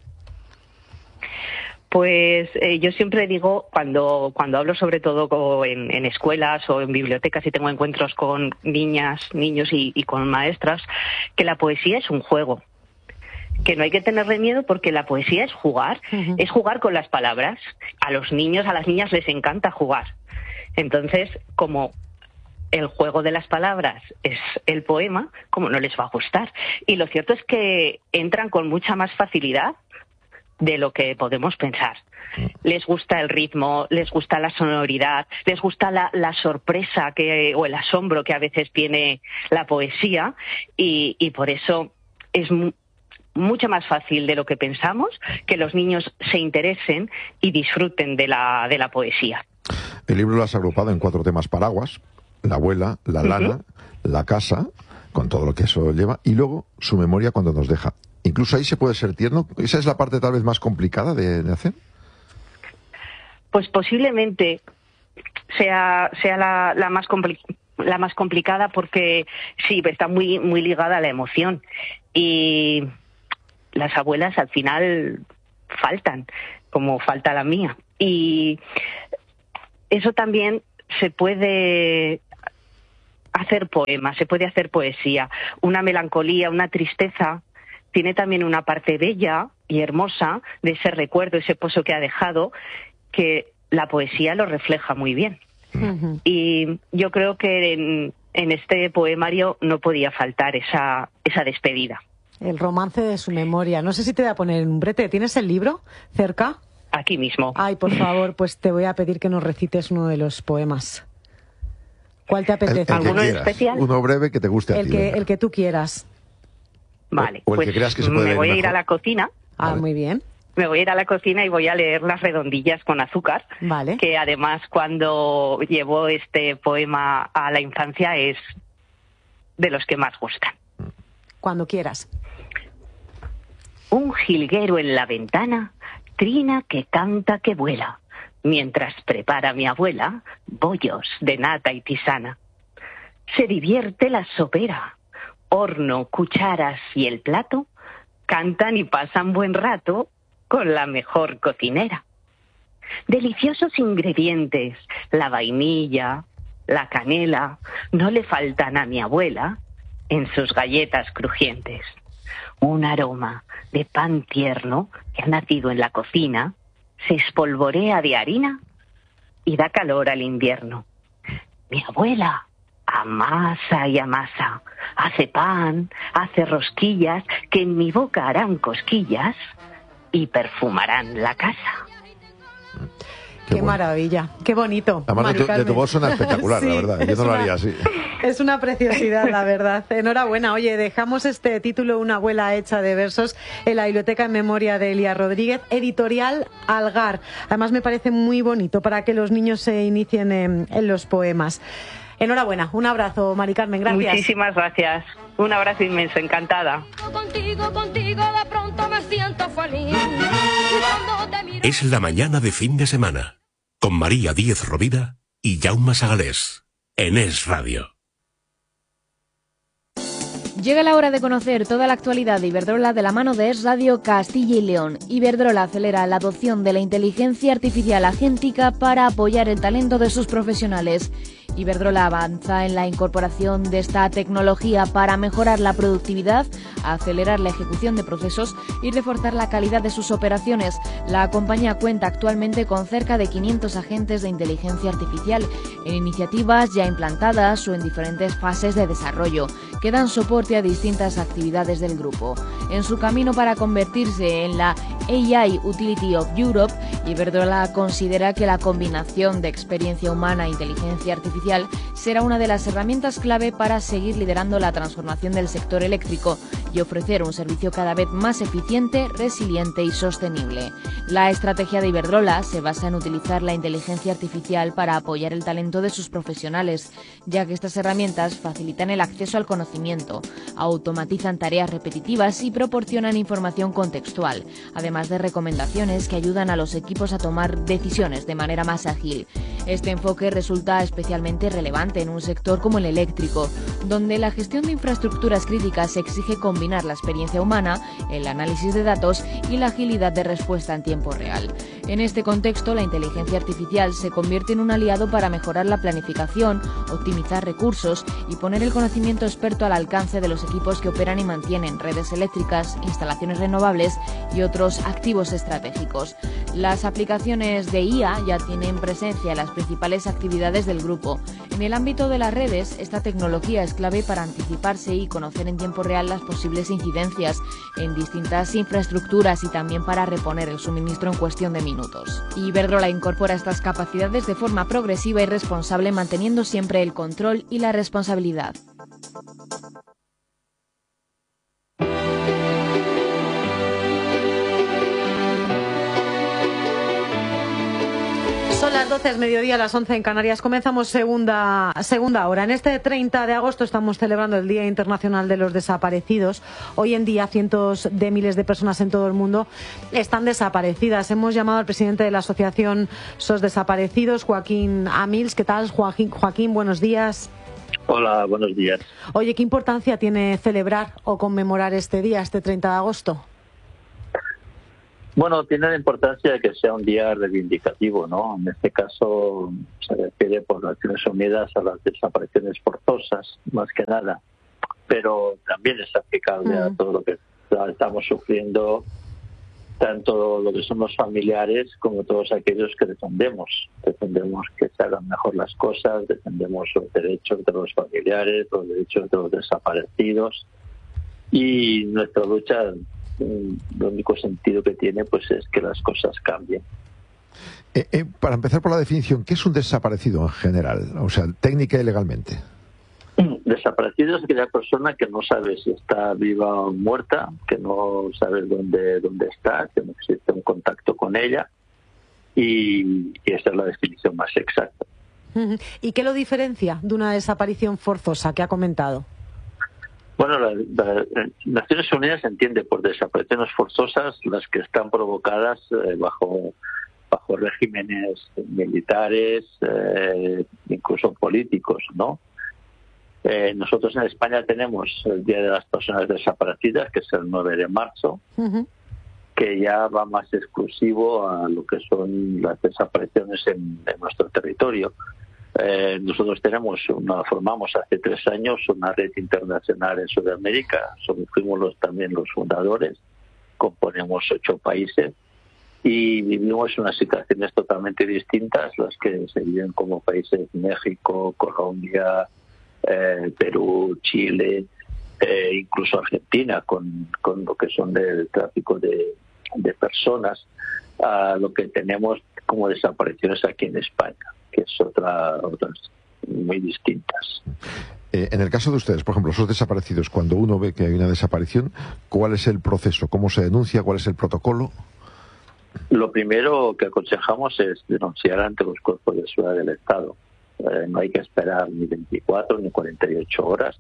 Pues eh, yo siempre digo, cuando cuando hablo sobre todo en, en escuelas o en bibliotecas y tengo encuentros con niñas, niños y, y con maestras, que la poesía es un juego. Que no hay que tenerle miedo porque la poesía es jugar, uh-huh. es jugar con las palabras. A los niños, a las niñas les encanta jugar. Entonces, como el juego de las palabras es el poema, como no les va a gustar. Y lo cierto es que entran con mucha más facilidad de lo que podemos pensar. Les gusta el ritmo, les gusta la sonoridad, les gusta la, la sorpresa que, o el asombro que a veces tiene la poesía y, y por eso es mu- mucho más fácil de lo que pensamos que los niños se interesen y disfruten de la, de la poesía. El libro lo has agrupado en cuatro temas paraguas: la abuela, la lana, uh-huh. la casa, con todo lo que eso lleva, y luego su memoria cuando nos deja. Incluso ahí se puede ser tierno. ¿Esa es la parte tal vez más complicada de, de hacer? Pues posiblemente sea, sea la, la, más compli- la más complicada porque sí, está muy, muy ligada a la emoción. Y las abuelas al final faltan, como falta la mía. Y eso también se puede hacer poemas, se puede hacer poesía. Una melancolía, una tristeza, tiene también una parte bella y hermosa de ese recuerdo, ese pozo que ha dejado, que la poesía lo refleja muy bien. Uh-huh. Y yo creo que en, en este poemario no podía faltar esa, esa despedida. El romance de su memoria. No sé si te voy a poner en un brete. ¿Tienes el libro cerca? Aquí mismo. Ay, por favor, pues te voy a pedir que nos recites uno de los poemas. ¿Cuál te apetece? El, el ¿Alguno en especial? Uno breve que te guste a el ti. Que, el que tú quieras. Vale, o, o el pues que creas que se puede me voy leer a ir mejor. a la cocina. Ah, vale. Muy bien. Me voy a ir a la cocina y voy a leer Las redondillas con azúcar. Vale. Que además cuando llevo este poema a la infancia es de los que más gustan. Cuando quieras. Un jilguero en la ventana, trina que canta que vuela, mientras prepara mi abuela bollos de nata y tisana. Se divierte la sopera, horno, cucharas y el plato, cantan y pasan buen rato con la mejor cocinera. Deliciosos ingredientes, la vainilla, la canela, no le faltan a mi abuela en sus galletas crujientes. Un aroma de pan tierno que ha nacido en la cocina se espolvorea de harina y da calor al invierno. Mi abuela amasa y amasa, hace pan, hace rosquillas que en mi boca harán cosquillas y perfumarán la casa. Qué, Qué bueno. maravilla, qué bonito. Además de tu, de tu voz suena espectacular, sí, la verdad. Yo no una, lo haría así. Es una preciosidad, la verdad. Enhorabuena. Oye, dejamos este título, Una abuela hecha de versos, en la Biblioteca en Memoria de Elia Rodríguez, editorial Algar. Además me parece muy bonito para que los niños se inicien en, en los poemas. Enhorabuena. Un abrazo, Mari Carmen. Gracias. Muchísimas gracias. Un abrazo inmenso. Encantada. Contigo, contigo, de pronto me siento feliz. Es la mañana de fin de semana, con María Díez Rovira y Jaume Sagalés, en Es Radio. Llega la hora de conocer toda la actualidad de Iberdrola de la mano de Es Radio Castilla y León. Iberdrola acelera la adopción de la inteligencia artificial agéntica para apoyar el talento de sus profesionales. Iberdrola avanza en la incorporación de esta tecnología para mejorar la productividad, acelerar la ejecución de procesos y reforzar la calidad de sus operaciones. La compañía cuenta actualmente con cerca de quinientos agentes de inteligencia artificial en iniciativas ya implantadas o en diferentes fases de desarrollo, que dan soporte a distintas actividades del grupo. En su camino para convertirse en la A I Utility of Europe, Iberdrola considera que la combinación de experiencia humana e inteligencia artificial será una de las herramientas clave para seguir liderando la transformación del sector eléctrico y ofrecer un servicio cada vez más eficiente, resiliente y sostenible. La estrategia de Iberdrola se basa en utilizar la inteligencia artificial para apoyar el talento de sus profesionales, ya que estas herramientas facilitan el acceso al conocimiento, automatizan tareas repetitivas y proporcionan información contextual, además de recomendaciones que ayudan a los equipos a tomar decisiones de manera más ágil. Este enfoque resulta especialmente relevante en un sector como el eléctrico, donde la gestión de infraestructuras críticas exige combinar la experiencia humana, el análisis de datos y la agilidad de respuesta en tiempo real. En este contexto, la inteligencia artificial se convierte en un aliado para mejorar la planificación, optimizar recursos y poner el conocimiento experto al alcance de los equipos que operan y mantienen redes eléctricas, instalaciones renovables y otros activos estratégicos. Las aplicaciones de I A ya tienen presencia en las principales actividades del grupo. En el ámbito de las redes, esta tecnología es clave para anticiparse y conocer en tiempo real las posibles incidencias en distintas infraestructuras y también para reponer el suministro en cuestión de minutos. Iberdrola incorpora estas capacidades de forma progresiva y responsable, manteniendo siempre el control y la responsabilidad. Son las doce, es mediodía, a las once en Canarias. Comenzamos segunda, segunda hora. En este treinta de agosto estamos celebrando el Día Internacional de los Desaparecidos. Hoy en día cientos de miles de personas en todo el mundo están desaparecidas. Hemos llamado al presidente de la asociación SOS Desaparecidos, Joaquín Amils. ¿Qué tal, Joaquín? Joaquín, buenos días. Hola, buenos días. Oye, ¿qué importancia tiene celebrar o conmemorar este día, este treinta de agosto? Bueno, tiene la importancia de que sea un día reivindicativo, ¿no? En este caso se refiere por Naciones Unidas a las desapariciones forzosas, más que nada, pero también es aplicable mm. a todo lo que estamos sufriendo, tanto lo que son los familiares como todos aquellos que defendemos. Defendemos que se hagan mejor las cosas, defendemos los derechos de los familiares, los derechos de los desaparecidos, y nuestra lucha, el único sentido que tiene pues es que las cosas cambien. Eh, eh, para empezar por la definición, ¿qué es un desaparecido en general? O sea, técnica y legalmente. Desaparecido es aquella persona que no sabe si está viva o muerta, que no sabe dónde, dónde está, que no existe un contacto con ella, y, y esa es la definición más exacta. ¿Y qué lo diferencia de una desaparición forzosa que ha comentado? Bueno, la, la, la Naciones Unidas entiende por desapariciones forzosas las que están provocadas eh, bajo bajo regímenes militares, eh, incluso políticos, ¿no? Eh, nosotros en España tenemos el Día de las Personas Desaparecidas, que es el nueve de marzo, uh-huh. que ya va más exclusivo a lo que son las desapariciones en, en nuestro territorio. Eh, nosotros tenemos una, formamos hace tres años una red internacional en Sudamérica, somos, fuimos los, también los fundadores, componemos ocho países y vivimos unas situaciones totalmente distintas, las que se viven como países México, Colombia, eh, Perú, Chile, eh, incluso Argentina, con, con lo que son del tráfico de, de personas, a lo que tenemos como desapariciones aquí en España, que es otra, otras muy distintas. Eh, en el caso de ustedes, por ejemplo, esos desaparecidos, cuando uno ve que hay una desaparición, ¿cuál es el proceso? ¿Cómo se denuncia? ¿Cuál es el protocolo? Lo primero que aconsejamos es denunciar ante los cuerpos de seguridad del Estado. Eh, no hay que esperar ni veinticuatro ni cuarenta y ocho horas.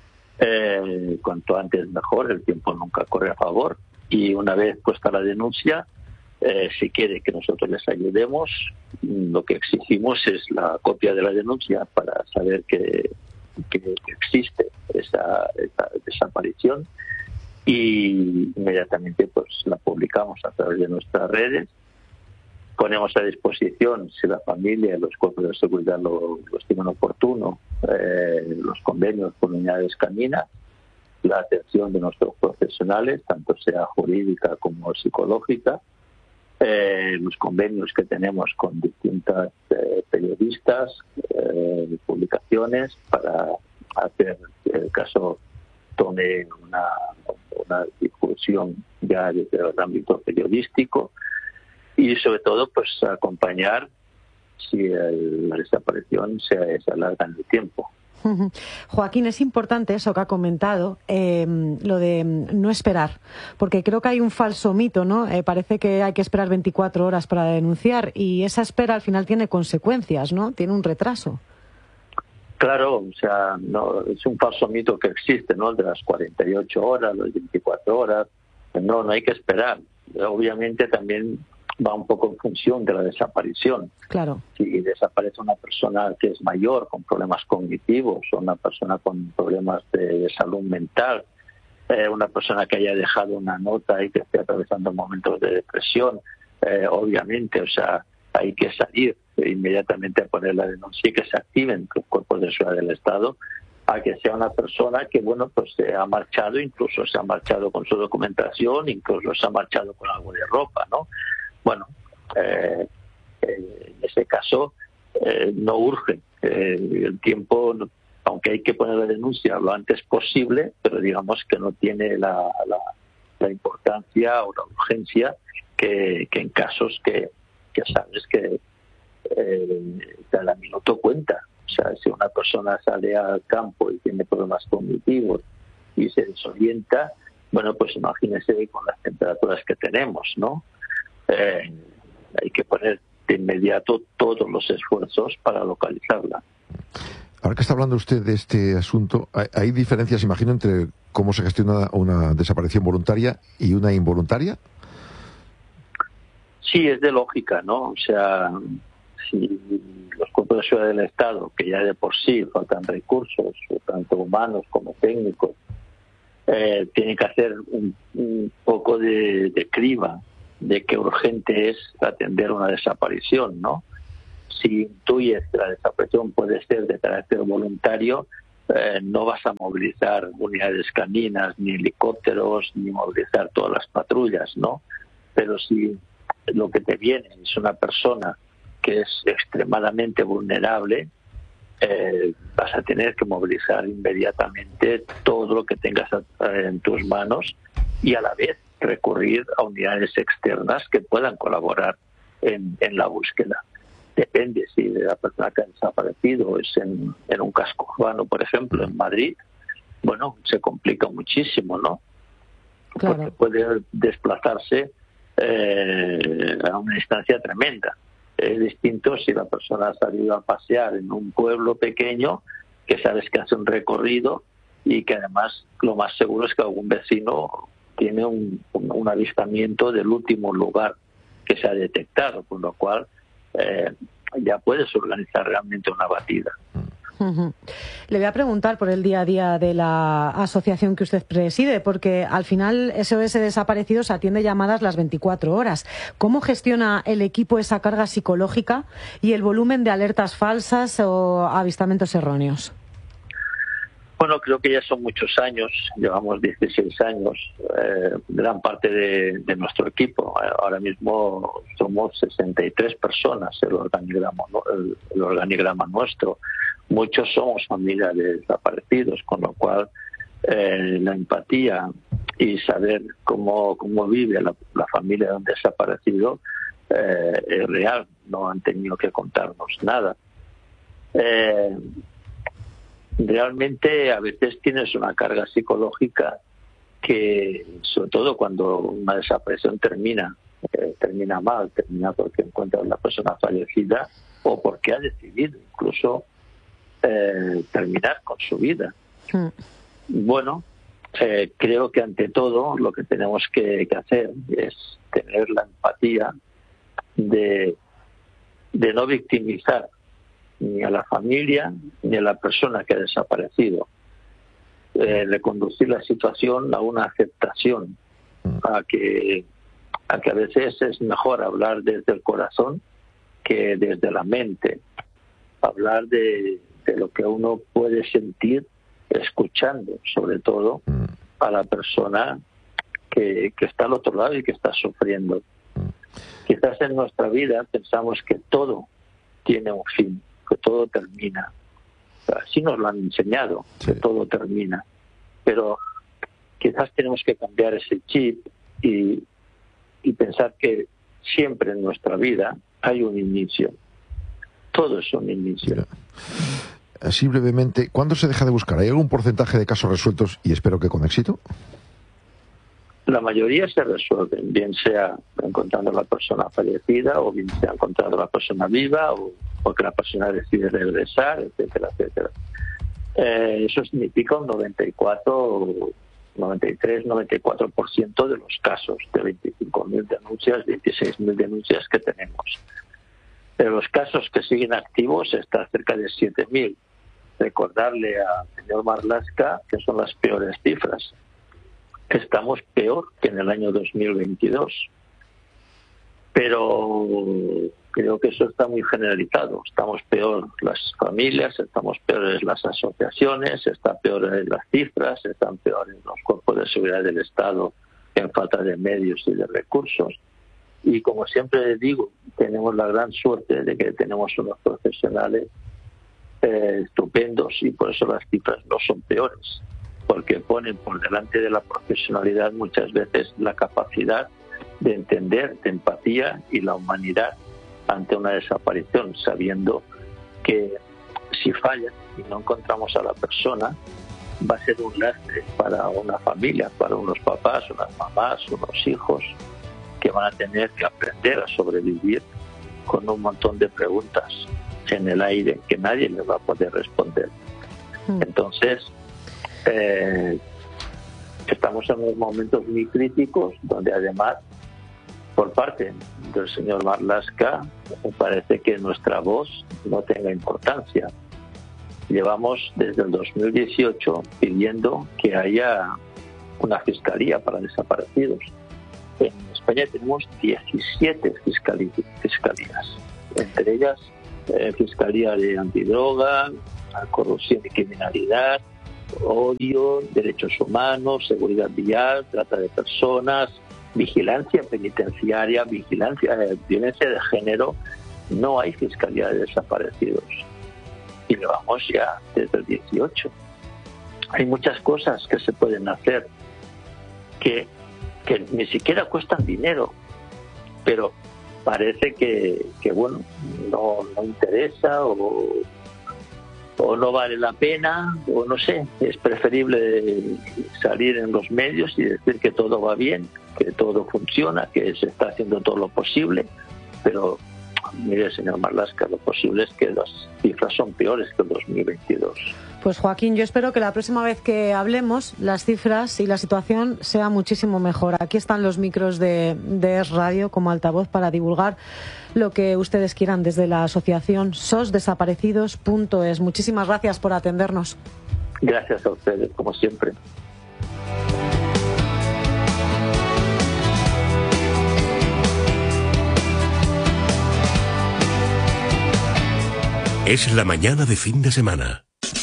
Eh, cuanto antes mejor, el tiempo nunca corre a favor. Y una vez puesta la denuncia, Eh, si quiere que nosotros les ayudemos, lo que exigimos es la copia de la denuncia para saber que, que, que existe esa, esa desaparición, y inmediatamente pues la publicamos a través de nuestras redes. Ponemos a disposición, si la familia y los cuerpos de seguridad lo, lo estiman oportuno, eh, los convenios con unidades caninas, la atención de nuestros profesionales, tanto sea jurídica como psicológica, Eh, los convenios que tenemos con distintas eh, periodistas, eh, publicaciones, para hacer que el caso tome una, una difusión ya desde el ámbito periodístico, y sobre todo pues acompañar si el, la desaparición se, se alarga en el tiempo. Joaquín, es importante eso que ha comentado, eh, lo de no esperar, porque creo que hay un falso mito, ¿no? Eh, parece que hay que esperar veinticuatro horas para denunciar, y esa espera al final tiene consecuencias, ¿no? Tiene un retraso. Claro, o sea, no es un falso mito que existe, ¿no? De las cuarenta y ocho horas, las veinticuatro horas. No, no hay que esperar. Obviamente también va un poco en función de la desaparición. Claro. Si desaparece una persona que es mayor, con problemas cognitivos, o una persona con problemas de, de salud mental, eh, una persona que haya dejado una nota y que esté atravesando momentos de depresión, eh, obviamente, o sea, hay que salir inmediatamente a poner la denuncia y que se activen los cuerpos de seguridad del Estado, a que sea una persona que, bueno, pues se ha marchado, incluso se ha marchado con su documentación, incluso se ha marchado con algo de ropa, ¿no? Bueno, eh, en ese caso eh, no urge. Eh, el tiempo, aunque hay que poner la denuncia lo antes posible, pero digamos que no tiene la, la, la importancia o la urgencia que, que en casos que, que sabes que eh, cada minuto cuenta. O sea, si una persona sale al campo y tiene problemas cognitivos y se desorienta, bueno, pues imagínese con las temperaturas que tenemos, ¿no? Eh, hay que poner de inmediato todos los esfuerzos para localizarla. Ahora que está hablando usted de este asunto, ¿hay, hay diferencias, imagino, entre cómo se gestiona una desaparición voluntaria y una involuntaria? Sí, es de lógica, ¿no? O sea, si los cuerpos de seguridad del Estado, que ya de por sí faltan recursos, tanto humanos como técnicos, eh, tienen que hacer un, un poco de, de criba de qué urgente es atender una desaparición, ¿no? Si intuyes que la desaparición puede ser de carácter voluntario, eh, no vas a movilizar unidades caninas, ni helicópteros, ni movilizar todas las patrullas, ¿no? Pero si lo que te viene es una persona que es extremadamente vulnerable, eh, vas a tener que movilizar inmediatamente todo lo que tengas en tus manos y a la vez recurrir a unidades externas que puedan colaborar en, en la búsqueda. Depende si la persona que ha desaparecido es en, en un casco urbano, por ejemplo, en Madrid, bueno, se complica muchísimo, ¿no? Claro. Porque puede desplazarse eh, a una distancia tremenda. Es distinto si la persona ha salido a pasear en un pueblo pequeño, que sabes que hace un recorrido y que además lo más seguro es que algún vecino tiene un, un, un avistamiento del último lugar que se ha detectado, con lo cual eh, ya puedes organizar realmente una batida. Uh-huh. Le voy a preguntar por el día a día de la asociación que usted preside, porque al final S O S Desaparecidos atiende llamadas las veinticuatro horas. ¿Cómo gestiona el equipo esa carga psicológica y el volumen de alertas falsas o avistamientos erróneos? Bueno, creo que ya son muchos años, llevamos dieciséis años, eh, gran parte de, de nuestro equipo. Ahora mismo somos sesenta y tres personas el organigrama, el, el organigrama nuestro. Muchos somos familia de desaparecidos, con lo cual eh, la empatía y saber cómo, cómo vive la, la familia de un desaparecido eh, es real, no han tenido que contarnos nada. Eh, realmente a veces tienes una carga psicológica que, sobre todo cuando una desaparición termina, eh, termina mal, termina porque encuentras a la persona fallecida o porque ha decidido incluso eh, terminar con su vida. Mm. Bueno, eh, creo que ante todo lo que tenemos que, que hacer es tener la empatía de, de no victimizar ni a la familia ni a la persona que ha desaparecido, eh, de conducir la situación a una aceptación, a que a que a veces es mejor hablar desde el corazón que desde la mente, hablar de, de lo que uno puede sentir escuchando, sobre todo a la persona que, que está al otro lado y que está sufriendo. Quizás en nuestra vida pensamos que todo tiene un fin, que todo termina. Así nos lo han enseñado, sí, que todo termina. Pero quizás tenemos que cambiar ese chip y, y pensar que siempre en nuestra vida hay un inicio. Todo es un inicio. Mira, así brevemente, ¿cuándo se deja de buscar? ¿Hay algún porcentaje de casos resueltos y espero que con éxito? La mayoría se resuelven, bien sea encontrando a la persona fallecida o bien sea encontrando a la persona viva o porque la persona decide regresar, etcétera, etcétera. Eh, eso significa un noventa y cuatro, noventa y tres, noventa y cuatro por ciento de los casos, de veinticinco mil denuncias, veintiséis mil denuncias que tenemos. Pero los casos que siguen activos está cerca de siete mil. Recordarle al señor Marlaska que son las peores cifras. Estamos peor que en el año dos mil veintidós. Pero creo que eso está muy generalizado. Estamos peor las familias, estamos peores las asociaciones, están peores las cifras, están peores los cuerpos de seguridad del Estado en falta de medios y de recursos. Y como siempre digo, tenemos la gran suerte de que tenemos unos profesionales eh, estupendos, y por eso las cifras no son peores, porque ponen por delante de la profesionalidad muchas veces la capacidad de entender, de empatía y la humanidad ante una desaparición, sabiendo que si falla y no encontramos a la persona, va a ser un lastre para una familia, para unos papás, unas mamás, unos hijos, que van a tener que aprender a sobrevivir con un montón de preguntas en el aire que nadie les va a poder responder. Entonces, eh, estamos en unos momentos muy críticos donde además, por parte del señor Marlaska, me parece que nuestra voz no tenga importancia. Llevamos desde el dos mil dieciocho pidiendo que haya una fiscalía para desaparecidos. En España tenemos diecisiete fiscali- fiscalías, entre ellas eh, Fiscalía de Antidroga, Corrupción y Criminalidad, Odio, Derechos Humanos, Seguridad Vial, Trata de Personas, Vigilancia Penitenciaria, vigilancia, eh, Violencia de Género. No hay Fiscalía de Desaparecidos. Y lo vamos ya desde el dieciocho. Hay muchas cosas que se pueden hacer que, que ni siquiera cuestan dinero, pero parece que, que bueno, no, no interesa o, o no vale la pena, o no sé, es preferible salir en los medios y decir que todo va bien, que todo funciona, que se está haciendo todo lo posible, pero mire, señor Marlaska, lo posible es que las cifras son peores que el dos mil veintidós. Pues Joaquín, yo espero que la próxima vez que hablemos las cifras y la situación sea muchísimo mejor. Aquí están los micros de, de Es Radio como altavoz para divulgar lo que ustedes quieran desde la asociación sos desaparecidos punto es. Muchísimas gracias por atendernos. Gracias a ustedes, como siempre. Es la mañana de fin de semana.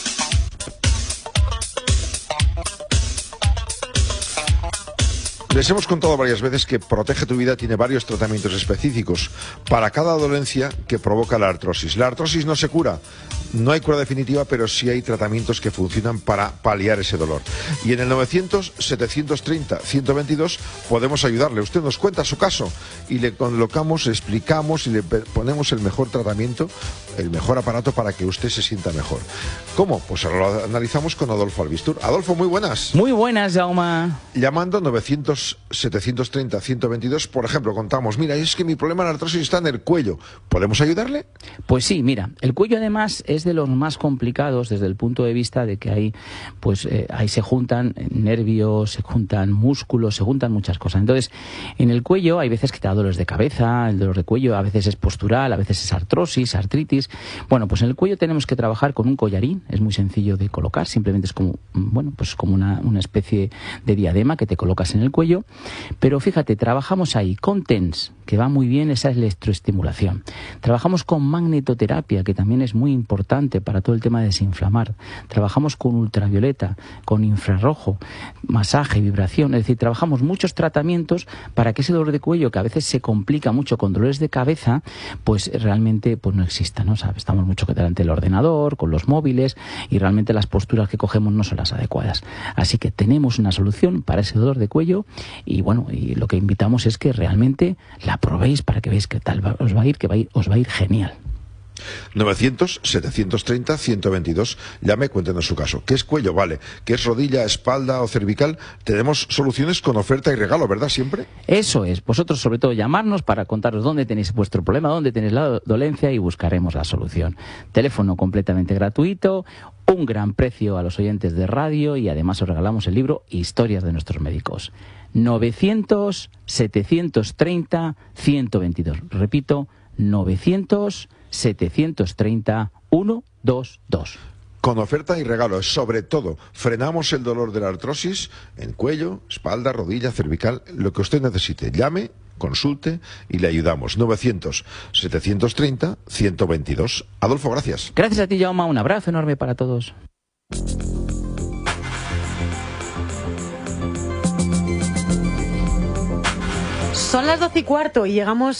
Les hemos contado varias veces que Protege tu Vida tiene varios tratamientos específicos para cada dolencia que provoca la artrosis. La artrosis no se cura, no hay cura definitiva, pero sí hay tratamientos que funcionan para paliar ese dolor. Y en el novecientos, setecientos treinta, ciento veintidós podemos ayudarle. Usted nos cuenta su caso y le colocamos, le explicamos y le ponemos el mejor tratamiento, el mejor aparato para que usted se sienta mejor. ¿Cómo? Pues ahora lo analizamos con Adolfo Albistur. Adolfo, muy buenas. Muy buenas, Jaume. Llamando novecientos, setecientos treinta, ciento veintidós, por ejemplo, contamos, mira, es que mi problema de artrosis está en el cuello. ¿Podemos ayudarle? Pues sí, mira, el cuello además es de los más complicados desde el punto de vista de que ahí, pues, eh, ahí se juntan nervios, se juntan músculos, se juntan muchas cosas. Entonces, en el cuello hay veces que te da dolores de cabeza, el dolor de cuello a veces es postural, a veces es artrosis, artritis. Bueno, pues en el cuello tenemos que trabajar con un collarín, es muy sencillo de colocar, simplemente es como, bueno, pues como una, una especie de diadema que te colocas en el cuello. Pero fíjate, trabajamos ahí con TENS, que va muy bien esa electroestimulación. Trabajamos con magnetoterapia, que también es muy importante para todo el tema de desinflamar. Trabajamos con ultravioleta, con infrarrojo, masaje, vibración. Es decir, trabajamos muchos tratamientos para que ese dolor de cuello, que a veces se complica mucho con dolores de cabeza, pues realmente pues no exista, ¿no? ¿Sabes? Estamos mucho delante del ordenador, con los móviles, y realmente las posturas que cogemos no son las adecuadas. Así que tenemos una solución para ese dolor de cuello, y bueno, y lo que invitamos es que realmente la probéis para que veáis qué tal os va a ir, que va a ir, os va a ir genial. novecientos, setecientos treinta, ciento veintidós. Llame, cuéntenos su caso. ¿Qué es cuello? Vale. ¿Qué es rodilla, espalda o cervical? Tenemos soluciones con oferta y regalo, ¿verdad? Siempre. Eso es. Vosotros, sobre todo, llamarnos para contaros dónde tenéis vuestro problema, dónde tenéis la dolencia, y buscaremos la solución. Teléfono completamente gratuito, un gran precio a los oyentes de radio, y además os regalamos el libro Historias de nuestros médicos. novecientos, setecientos treinta, ciento veintidós. Repito, novecientos, setecientos treinta, ciento veintidós. Con oferta y regalo. Sobre todo, frenamos el dolor de la artrosis en cuello, espalda, rodilla, cervical, lo que usted necesite. Llame, consulte y le ayudamos. novecientos, setecientos treinta, ciento veintidós. Adolfo, gracias. Gracias a ti, Jaume. Un abrazo enorme para todos. Son las doce y cuarto y llegamos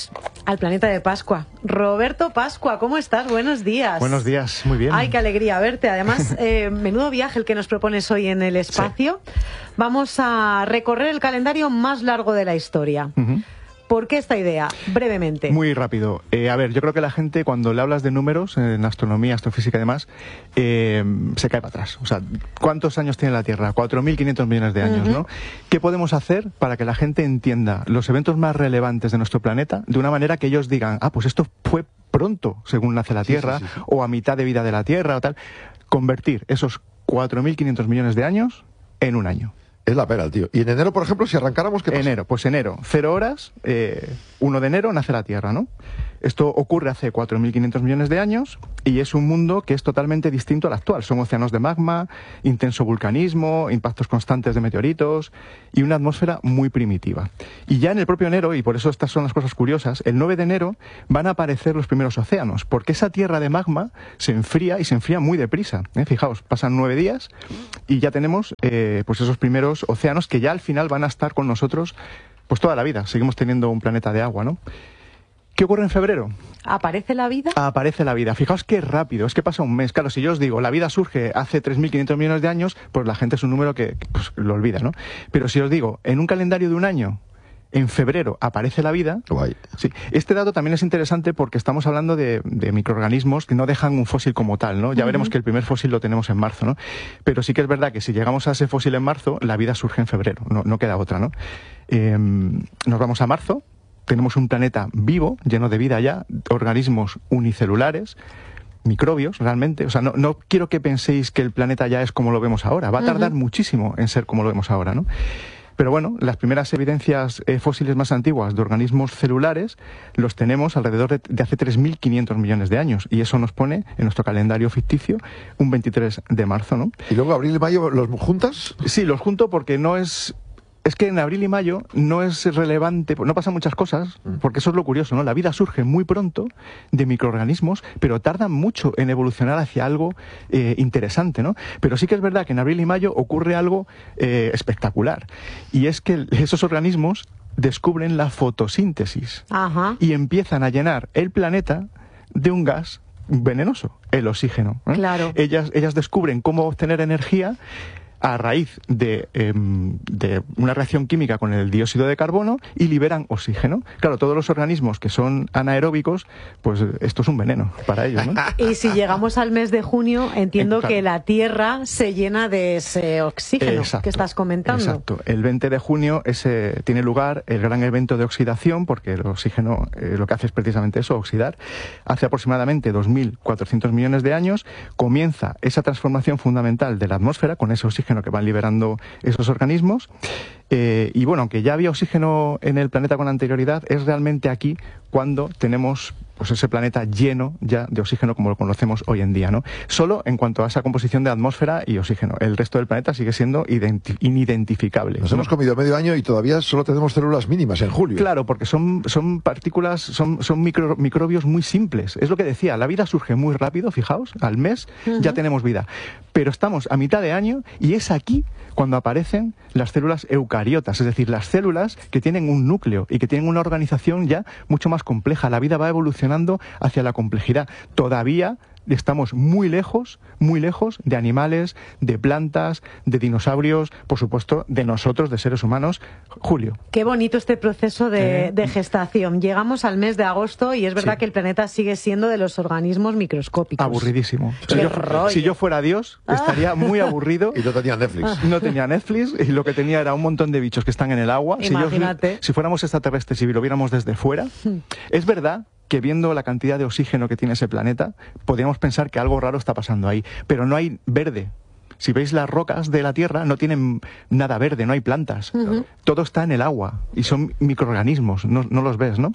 al planeta de Pascua. Roberto Pascua, ¿cómo estás? Buenos días. Buenos días, muy bien. Ay, qué alegría verte. Además, eh, menudo viaje el que nos propones hoy en el espacio. Sí. Vamos a recorrer el calendario más largo de la historia. Uh-huh. ¿Por qué esta idea? Brevemente. Muy rápido. Eh, a ver, yo creo que la gente, cuando le hablas de números, en astronomía, astrofísica y demás, eh, se cae para atrás. O sea, ¿cuántos años tiene la Tierra? cuatro mil quinientos millones de años, uh-huh. ¿no? ¿Qué podemos hacer para que la gente entienda los eventos más relevantes de nuestro planeta de una manera que ellos digan, ah, pues esto fue pronto, según nace la Tierra, sí, sí, sí. o a mitad de vida de la Tierra, o tal? Convertir esos cuatro mil quinientos millones de años en un año. Es la pena, tío. Y en enero, por ejemplo, si arrancáramos, ¿qué pasa? Enero, pues enero, cero horas, eh, uno de enero nace la Tierra, ¿no? Esto ocurre hace cuatro mil quinientos millones de años y es un mundo que es totalmente distinto al actual. Son océanos de magma, intenso vulcanismo, impactos constantes de meteoritos y una atmósfera muy primitiva. Y ya en el propio enero, y por eso estas son las cosas curiosas, el nueve de enero van a aparecer los primeros océanos, porque esa tierra de magma se enfría y se enfría muy deprisa. ¿eh? Fijaos, pasan nueve días y ya tenemos eh, pues esos primeros océanos que ya al final van a estar con nosotros pues toda la vida. Seguimos teniendo un planeta de agua, ¿no? ¿Qué ocurre en febrero? ¿Aparece la vida? Aparece la vida. Fijaos qué rápido, es que pasa un mes. Claro, si yo os digo, la vida surge hace tres mil quinientos millones de años, pues la gente es un número que, que pues, lo olvida, ¿no? Pero si os digo, en un calendario de un año, en febrero aparece la vida. Guay. Sí. Este dato también es interesante porque estamos hablando de, de microorganismos que no dejan un fósil como tal, ¿no? Ya uh-huh. veremos que el primer fósil lo tenemos en marzo, ¿no? Pero sí que es verdad que si llegamos a ese fósil en marzo, la vida surge en febrero, no, no queda otra, ¿no? Eh, nos vamos a marzo. Tenemos un planeta vivo, lleno de vida ya, organismos unicelulares, microbios realmente. O sea, no, no quiero que penséis que el planeta ya es como lo vemos ahora. Va a tardar uh-huh. muchísimo en ser como lo vemos ahora, ¿no? Pero bueno, las primeras evidencias eh, fósiles más antiguas de organismos celulares los tenemos alrededor de, de hace tres mil quinientos millones de años. Y eso nos pone en nuestro calendario ficticio un veintitrés de marzo, ¿no? ¿Y luego abril y mayo los juntas? Sí, los junto porque no es... Es que en abril y mayo no es relevante, no pasan muchas cosas, porque eso es lo curioso, ¿no? La vida surge muy pronto de microorganismos, pero tardan mucho en evolucionar hacia algo eh, interesante, ¿no? Pero sí que es verdad que en abril y mayo ocurre algo eh, espectacular, y es que esos organismos descubren la fotosíntesis. Ajá. Y empiezan a llenar el planeta de un gas venenoso, el oxígeno. ¿eh? Claro. Ellas, ellas descubren cómo obtener energía a raíz de, eh, de una reacción química con el dióxido de carbono y liberan oxígeno. Claro, todos los organismos que son anaeróbicos, pues esto es un veneno para ellos, ¿no? Y si llegamos al mes de junio, entiendo eh, claro. que la Tierra se llena de ese oxígeno exacto, que estás comentando. Exacto. El veinte de junio ese, tiene lugar el gran evento de oxidación, porque el oxígeno eh, lo que hace es precisamente eso, oxidar. Hace aproximadamente dos mil cuatrocientos millones de años comienza esa transformación fundamental de la atmósfera con ese oxígeno que van liberando esos organismos. Eh, y bueno, aunque ya había oxígeno en el planeta con anterioridad, es realmente aquí cuando tenemos pues ese planeta lleno ya de oxígeno como lo conocemos hoy en día, ¿no? Solo en cuanto a esa composición de atmósfera y oxígeno. El resto del planeta sigue siendo identi- inidentificable. Nos ¿no? hemos comido medio año y todavía solo tenemos células mínimas en julio. Claro, porque son, son partículas, son, son micro, microbios muy simples. Es lo que decía, la vida surge muy rápido, fijaos, al mes uh-huh. ya tenemos vida. Pero estamos a mitad de año y es aquí cuando aparecen las células eucariotas, es decir, las células que tienen un núcleo y que tienen una organización ya mucho más compleja. La vida va evolucionando hacia la complejidad. Todavía estamos muy lejos, muy lejos de animales, de plantas, de dinosaurios, por supuesto, de nosotros, de seres humanos. Julio. Qué bonito este proceso de, eh... de gestación. Llegamos al mes de agosto y es verdad sí. que el planeta sigue siendo de los organismos microscópicos. Aburridísimo. Si yo, si yo fuera Dios, estaría muy aburrido. Y no tenía Netflix. No tenía Netflix y lo que tenía era un montón de bichos que están en el agua. Imagínate. Si, yo, si fuéramos extraterrestres y lo viéramos desde fuera, hmm. es verdad que viendo la cantidad de oxígeno que tiene ese planeta, podríamos pensar que algo raro está pasando ahí. Pero no hay verde. Si veis las rocas de la Tierra, no tienen nada verde, no hay plantas. Uh-huh. Todo está en el agua y son microorganismos, no, no los ves, ¿no?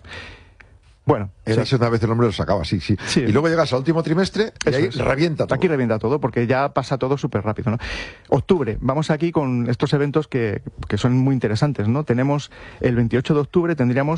Bueno, era sí. una vez el hombre lo sacaba, sí, sí, sí. Y luego llegas al último trimestre y ahí es. revienta todo. Aquí revienta todo porque ya pasa todo súper rápido, ¿no? Octubre, vamos aquí con estos eventos que, que son muy interesantes, ¿no? Tenemos el veintiocho de octubre, tendríamos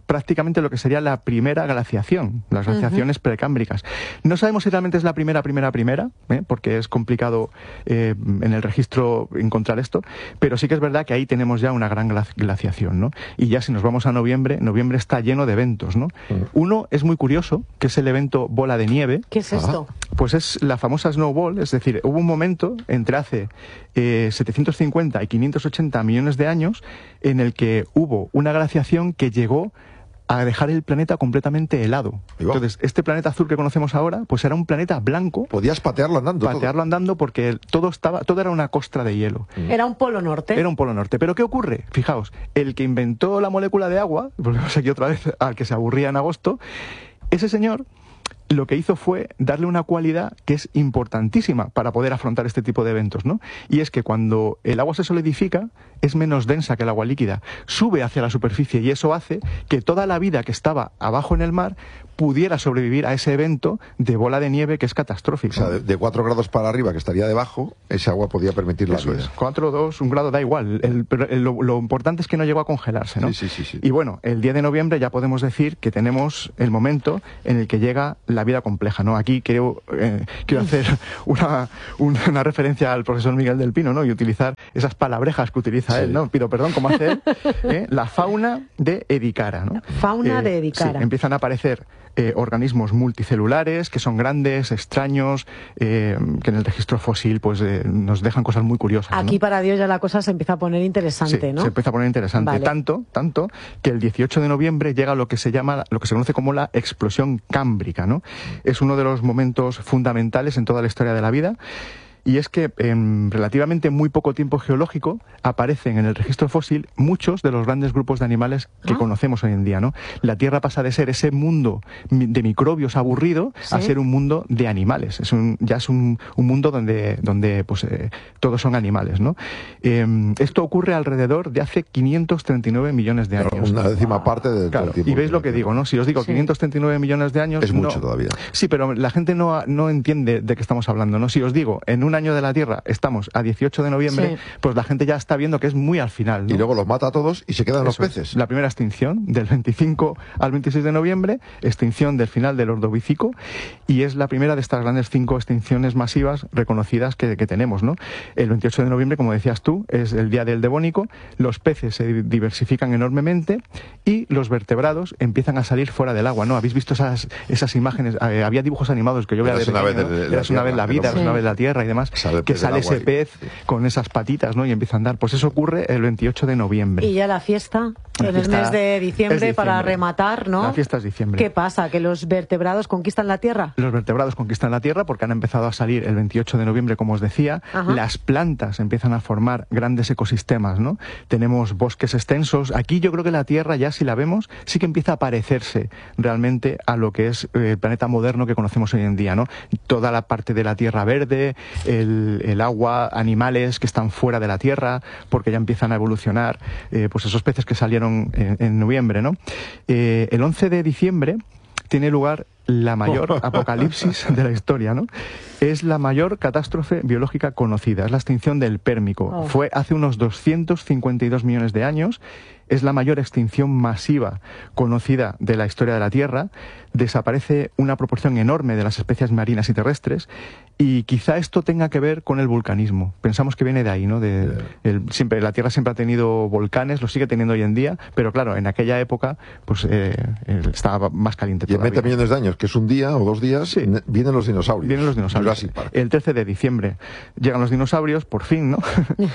prácticamente lo que sería la primera glaciación, las glaciaciones uh-huh. precámbricas. No sabemos si realmente es la primera, primera, primera, ¿eh? porque es complicado eh, en el registro encontrar esto, pero sí que es verdad que ahí tenemos ya una gran glaciación, ¿no? Y ya si nos vamos a noviembre, noviembre está lleno de eventos, ¿no? Uh-huh. Uno es muy curioso, que es el evento bola de nieve. ¿Qué es esto? Pues es la famosa snowball, es decir, hubo un momento entre hace eh, setecientos cincuenta y quinientos ochenta millones de años en el que hubo una glaciación que llegó a dejar el planeta completamente helado. Entonces, este planeta azul que conocemos ahora, pues era un planeta blanco. Podías patearlo andando. Patearlo todo. andando porque todo estaba, todo era una costra de hielo. Era un polo norte. Era un polo norte. Pero ¿qué ocurre? Fijaos, el que inventó la molécula de agua, volvemos aquí otra vez al que se aburría en agosto, ese señor lo que hizo fue darle una cualidad que es importantísima para poder afrontar este tipo de eventos, ¿no? Y es que cuando el agua se solidifica, es menos densa que el agua líquida, sube hacia la superficie y eso hace que toda la vida que estaba abajo en el mar pudiera sobrevivir a ese evento de bola de nieve que es catastrófico. O sea, de, de cuatro grados para arriba, que estaría debajo, ese agua podía permitir la Eso vida. Es. Cuatro, dos, un grado da igual. El, pero el, lo, lo importante es que no llegó a congelarse, ¿no? Sí, sí, sí, sí. Y bueno, el diez de noviembre ya podemos decir que tenemos el momento en el que llega la vida compleja, ¿no? Aquí quiero, eh, quiero hacer una, una, una referencia al profesor Miguel del Pino, ¿no? Y utilizar esas palabrejas que utiliza sí. él, ¿no? Pido perdón, ¿cómo hace él? ¿Eh? La fauna de Edicara, ¿no? Fauna eh, de Edicara. Sí, empiezan a aparecer Eh, organismos multicelulares que son grandes, extraños, eh, que en el registro fósil pues eh, nos dejan cosas muy curiosas. Aquí, ¿no? Para Dios ya la cosa se empieza a poner interesante, sí, ¿no? Se empieza a poner interesante, vale. tanto, tanto que el dieciocho de noviembre llega lo que se llama, lo que se conoce como la explosión cámbrica, ¿no? Es uno de los momentos fundamentales en toda la historia de la vida. Y es que en relativamente muy poco tiempo geológico aparecen en el registro fósil muchos de los grandes grupos de animales que ¿Ah? conocemos hoy en día, ¿no? La Tierra pasa de ser ese mundo de microbios aburrido ¿Sí? a ser un mundo de animales. Es un, ya es un, un mundo donde, donde pues, eh, todos son animales, ¿no? Eh, esto ocurre alrededor de hace quinientos treinta y nueve millones de años. Una décima wow. parte del claro, tiempo. Y veis lo que digo, ¿no? Si os digo sí. quinientos treinta y nueve millones de años... Es mucho no, todavía. Sí, pero la gente no, no entiende de qué estamos hablando, ¿no? Si os digo, en un año de la Tierra estamos a dieciocho de noviembre, sí. pues la gente ya está viendo que es muy al final, ¿no? Y luego los mata a todos y se quedan Eso los peces. Es. La primera extinción del veinticinco al veintiséis de noviembre, extinción del final del Ordovícico, y es la primera de estas grandes cinco extinciones masivas reconocidas que, que tenemos, ¿no? El veintiocho de noviembre, como decías tú, es el día del Devónico, los peces se diversifican enormemente y los vertebrados empiezan a salir fuera del agua, ¿no? ¿Habéis visto esas, esas imágenes? Eh, había dibujos animados que yo veía de pequeño, una vez ¿no? de, de, Eras una vez la vida, eras sí. una vez la tierra y demás, Sabe que sale ese pez sí. con esas patitas, ¿no? Y empieza a andar. Pues eso ocurre el veintiocho de noviembre. Y ya la fiesta, la en fiesta el mes de diciembre, diciembre para rematar, ¿no? La fiesta es diciembre. ¿Qué pasa? ¿Que los vertebrados conquistan la Tierra? Los vertebrados conquistan la Tierra porque han empezado a salir el veintiocho de noviembre, como os decía. Ajá. Las plantas empiezan a formar grandes ecosistemas, ¿no? Tenemos bosques extensos. Aquí yo creo que la Tierra, ya si la vemos, sí que empieza a parecerse realmente a lo que es el planeta moderno que conocemos hoy en día, ¿no? Toda la parte de la tierra verde, el, el agua, animales que están fuera de la Tierra, porque ya empiezan a evolucionar, eh, pues esos peces que salieron en, en noviembre, ¿no? Eh, el once de diciembre tiene lugar la mayor apocalipsis de la historia, ¿no? Es la mayor catástrofe biológica conocida, es la extinción del Pérmico. Oh. Fue hace unos doscientos cincuenta y dos millones de años, es la mayor extinción masiva conocida de la historia de la Tierra, desaparece una proporción enorme de las especies marinas y terrestres, y quizá esto tenga que ver con el vulcanismo. Pensamos que viene de ahí, ¿no? De, yeah. el, siempre, la Tierra siempre ha tenido volcanes, lo sigue teniendo hoy en día, pero claro, en aquella época pues eh, estaba más caliente todavía. Y en veinte millones de años, que es un día o dos días, sí. vienen los dinosaurios. Vienen los dinosaurios. El trece de diciembre llegan los dinosaurios, por fin, ¿no?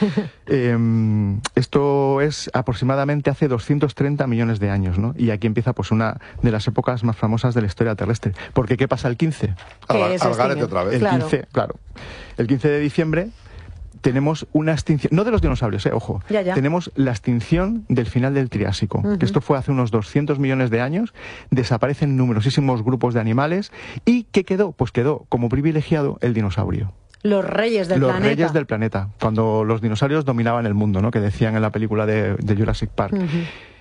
eh, esto es aproximadamente hace doscientos treinta millones de años, ¿no? Y aquí empieza pues una de las épocas más famosas de la historia terrestre. Porque ¿qué pasa el quince? Al garete otra vez. El claro. quince, claro. El quince de diciembre tenemos una extinción, no de los dinosaurios, eh, ojo, ya, ya. tenemos la extinción del final del Triásico, uh-huh. que esto fue hace unos doscientos millones de años, desaparecen numerosísimos grupos de animales, y ¿qué quedó? Pues quedó como privilegiado el dinosaurio. Los reyes del los planeta. Los reyes del planeta, cuando los dinosaurios dominaban el mundo, ¿no? Que decían en la película de, de Jurassic Park. Uh-huh.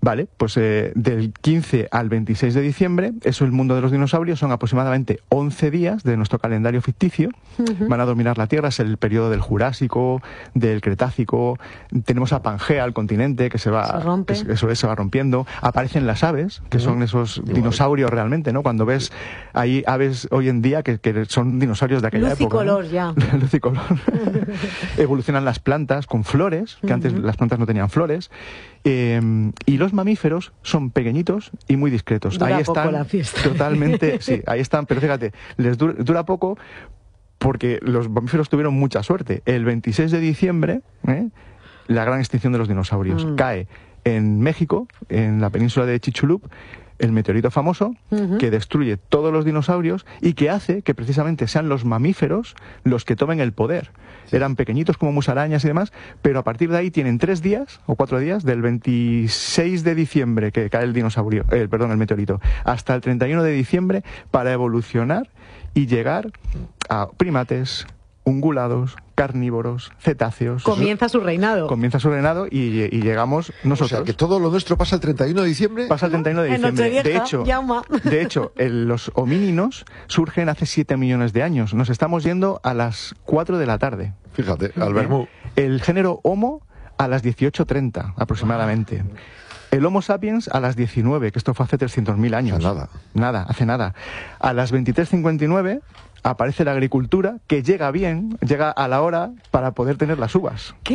Vale, pues eh, del quince al veintiséis de diciembre, eso el mundo de los dinosaurios, son aproximadamente once días de nuestro calendario ficticio. Uh-huh. Van a dominar la Tierra, es el periodo del Jurásico, del Cretácico. Tenemos a Pangea, el continente, que se va, se rompe. Que, eso es, se va rompiendo. Aparecen las aves, que uh-huh. son esos dinosaurios realmente, ¿no? Cuando ves, hay aves hoy en día que, que son dinosaurios de aquella Luz y época. color, ¿no? ya. Luz y color. Evolucionan las plantas con flores, que uh-huh. antes las plantas no tenían flores. Eh, y los mamíferos son pequeñitos y muy discretos. Dura ahí están poco la fiesta. Totalmente, sí, ahí están, pero fíjate, les dura, dura poco porque los mamíferos tuvieron mucha suerte. El veintiséis de diciembre, ¿eh? la gran extinción de los dinosaurios. Mm. Cae en México, en la península de Chicxulub, el meteorito famoso, uh-huh. que destruye todos los dinosaurios y que hace que precisamente sean los mamíferos los que tomen el poder. Sí. Eran pequeñitos como musarañas y demás, pero a partir de ahí tienen tres días o cuatro días, del veintiséis de diciembre que cae el dinosaurio, eh, perdón, el meteorito, hasta el treinta y uno de diciembre para evolucionar y llegar a primates, ungulados, carnívoros, cetáceos. Comienza su reinado. Comienza su reinado y, y llegamos nosotros. O sea, que todo lo nuestro pasa el treinta y uno de diciembre. Pasa el treinta y uno de diciembre. Vieja, de hecho, de hecho el, los homíninos surgen hace siete millones de años. Nos estamos yendo a las cuatro de la tarde. Fíjate, al vermú. El género Homo a las dieciocho treinta aproximadamente. Wow. El Homo sapiens a las diecinueve, que esto fue hace trescientos mil años. Hace nada. Nada, hace nada. A las veintitrés cincuenta y nueve aparece la agricultura, que llega bien, llega a la hora para poder tener las uvas. ¿Qué?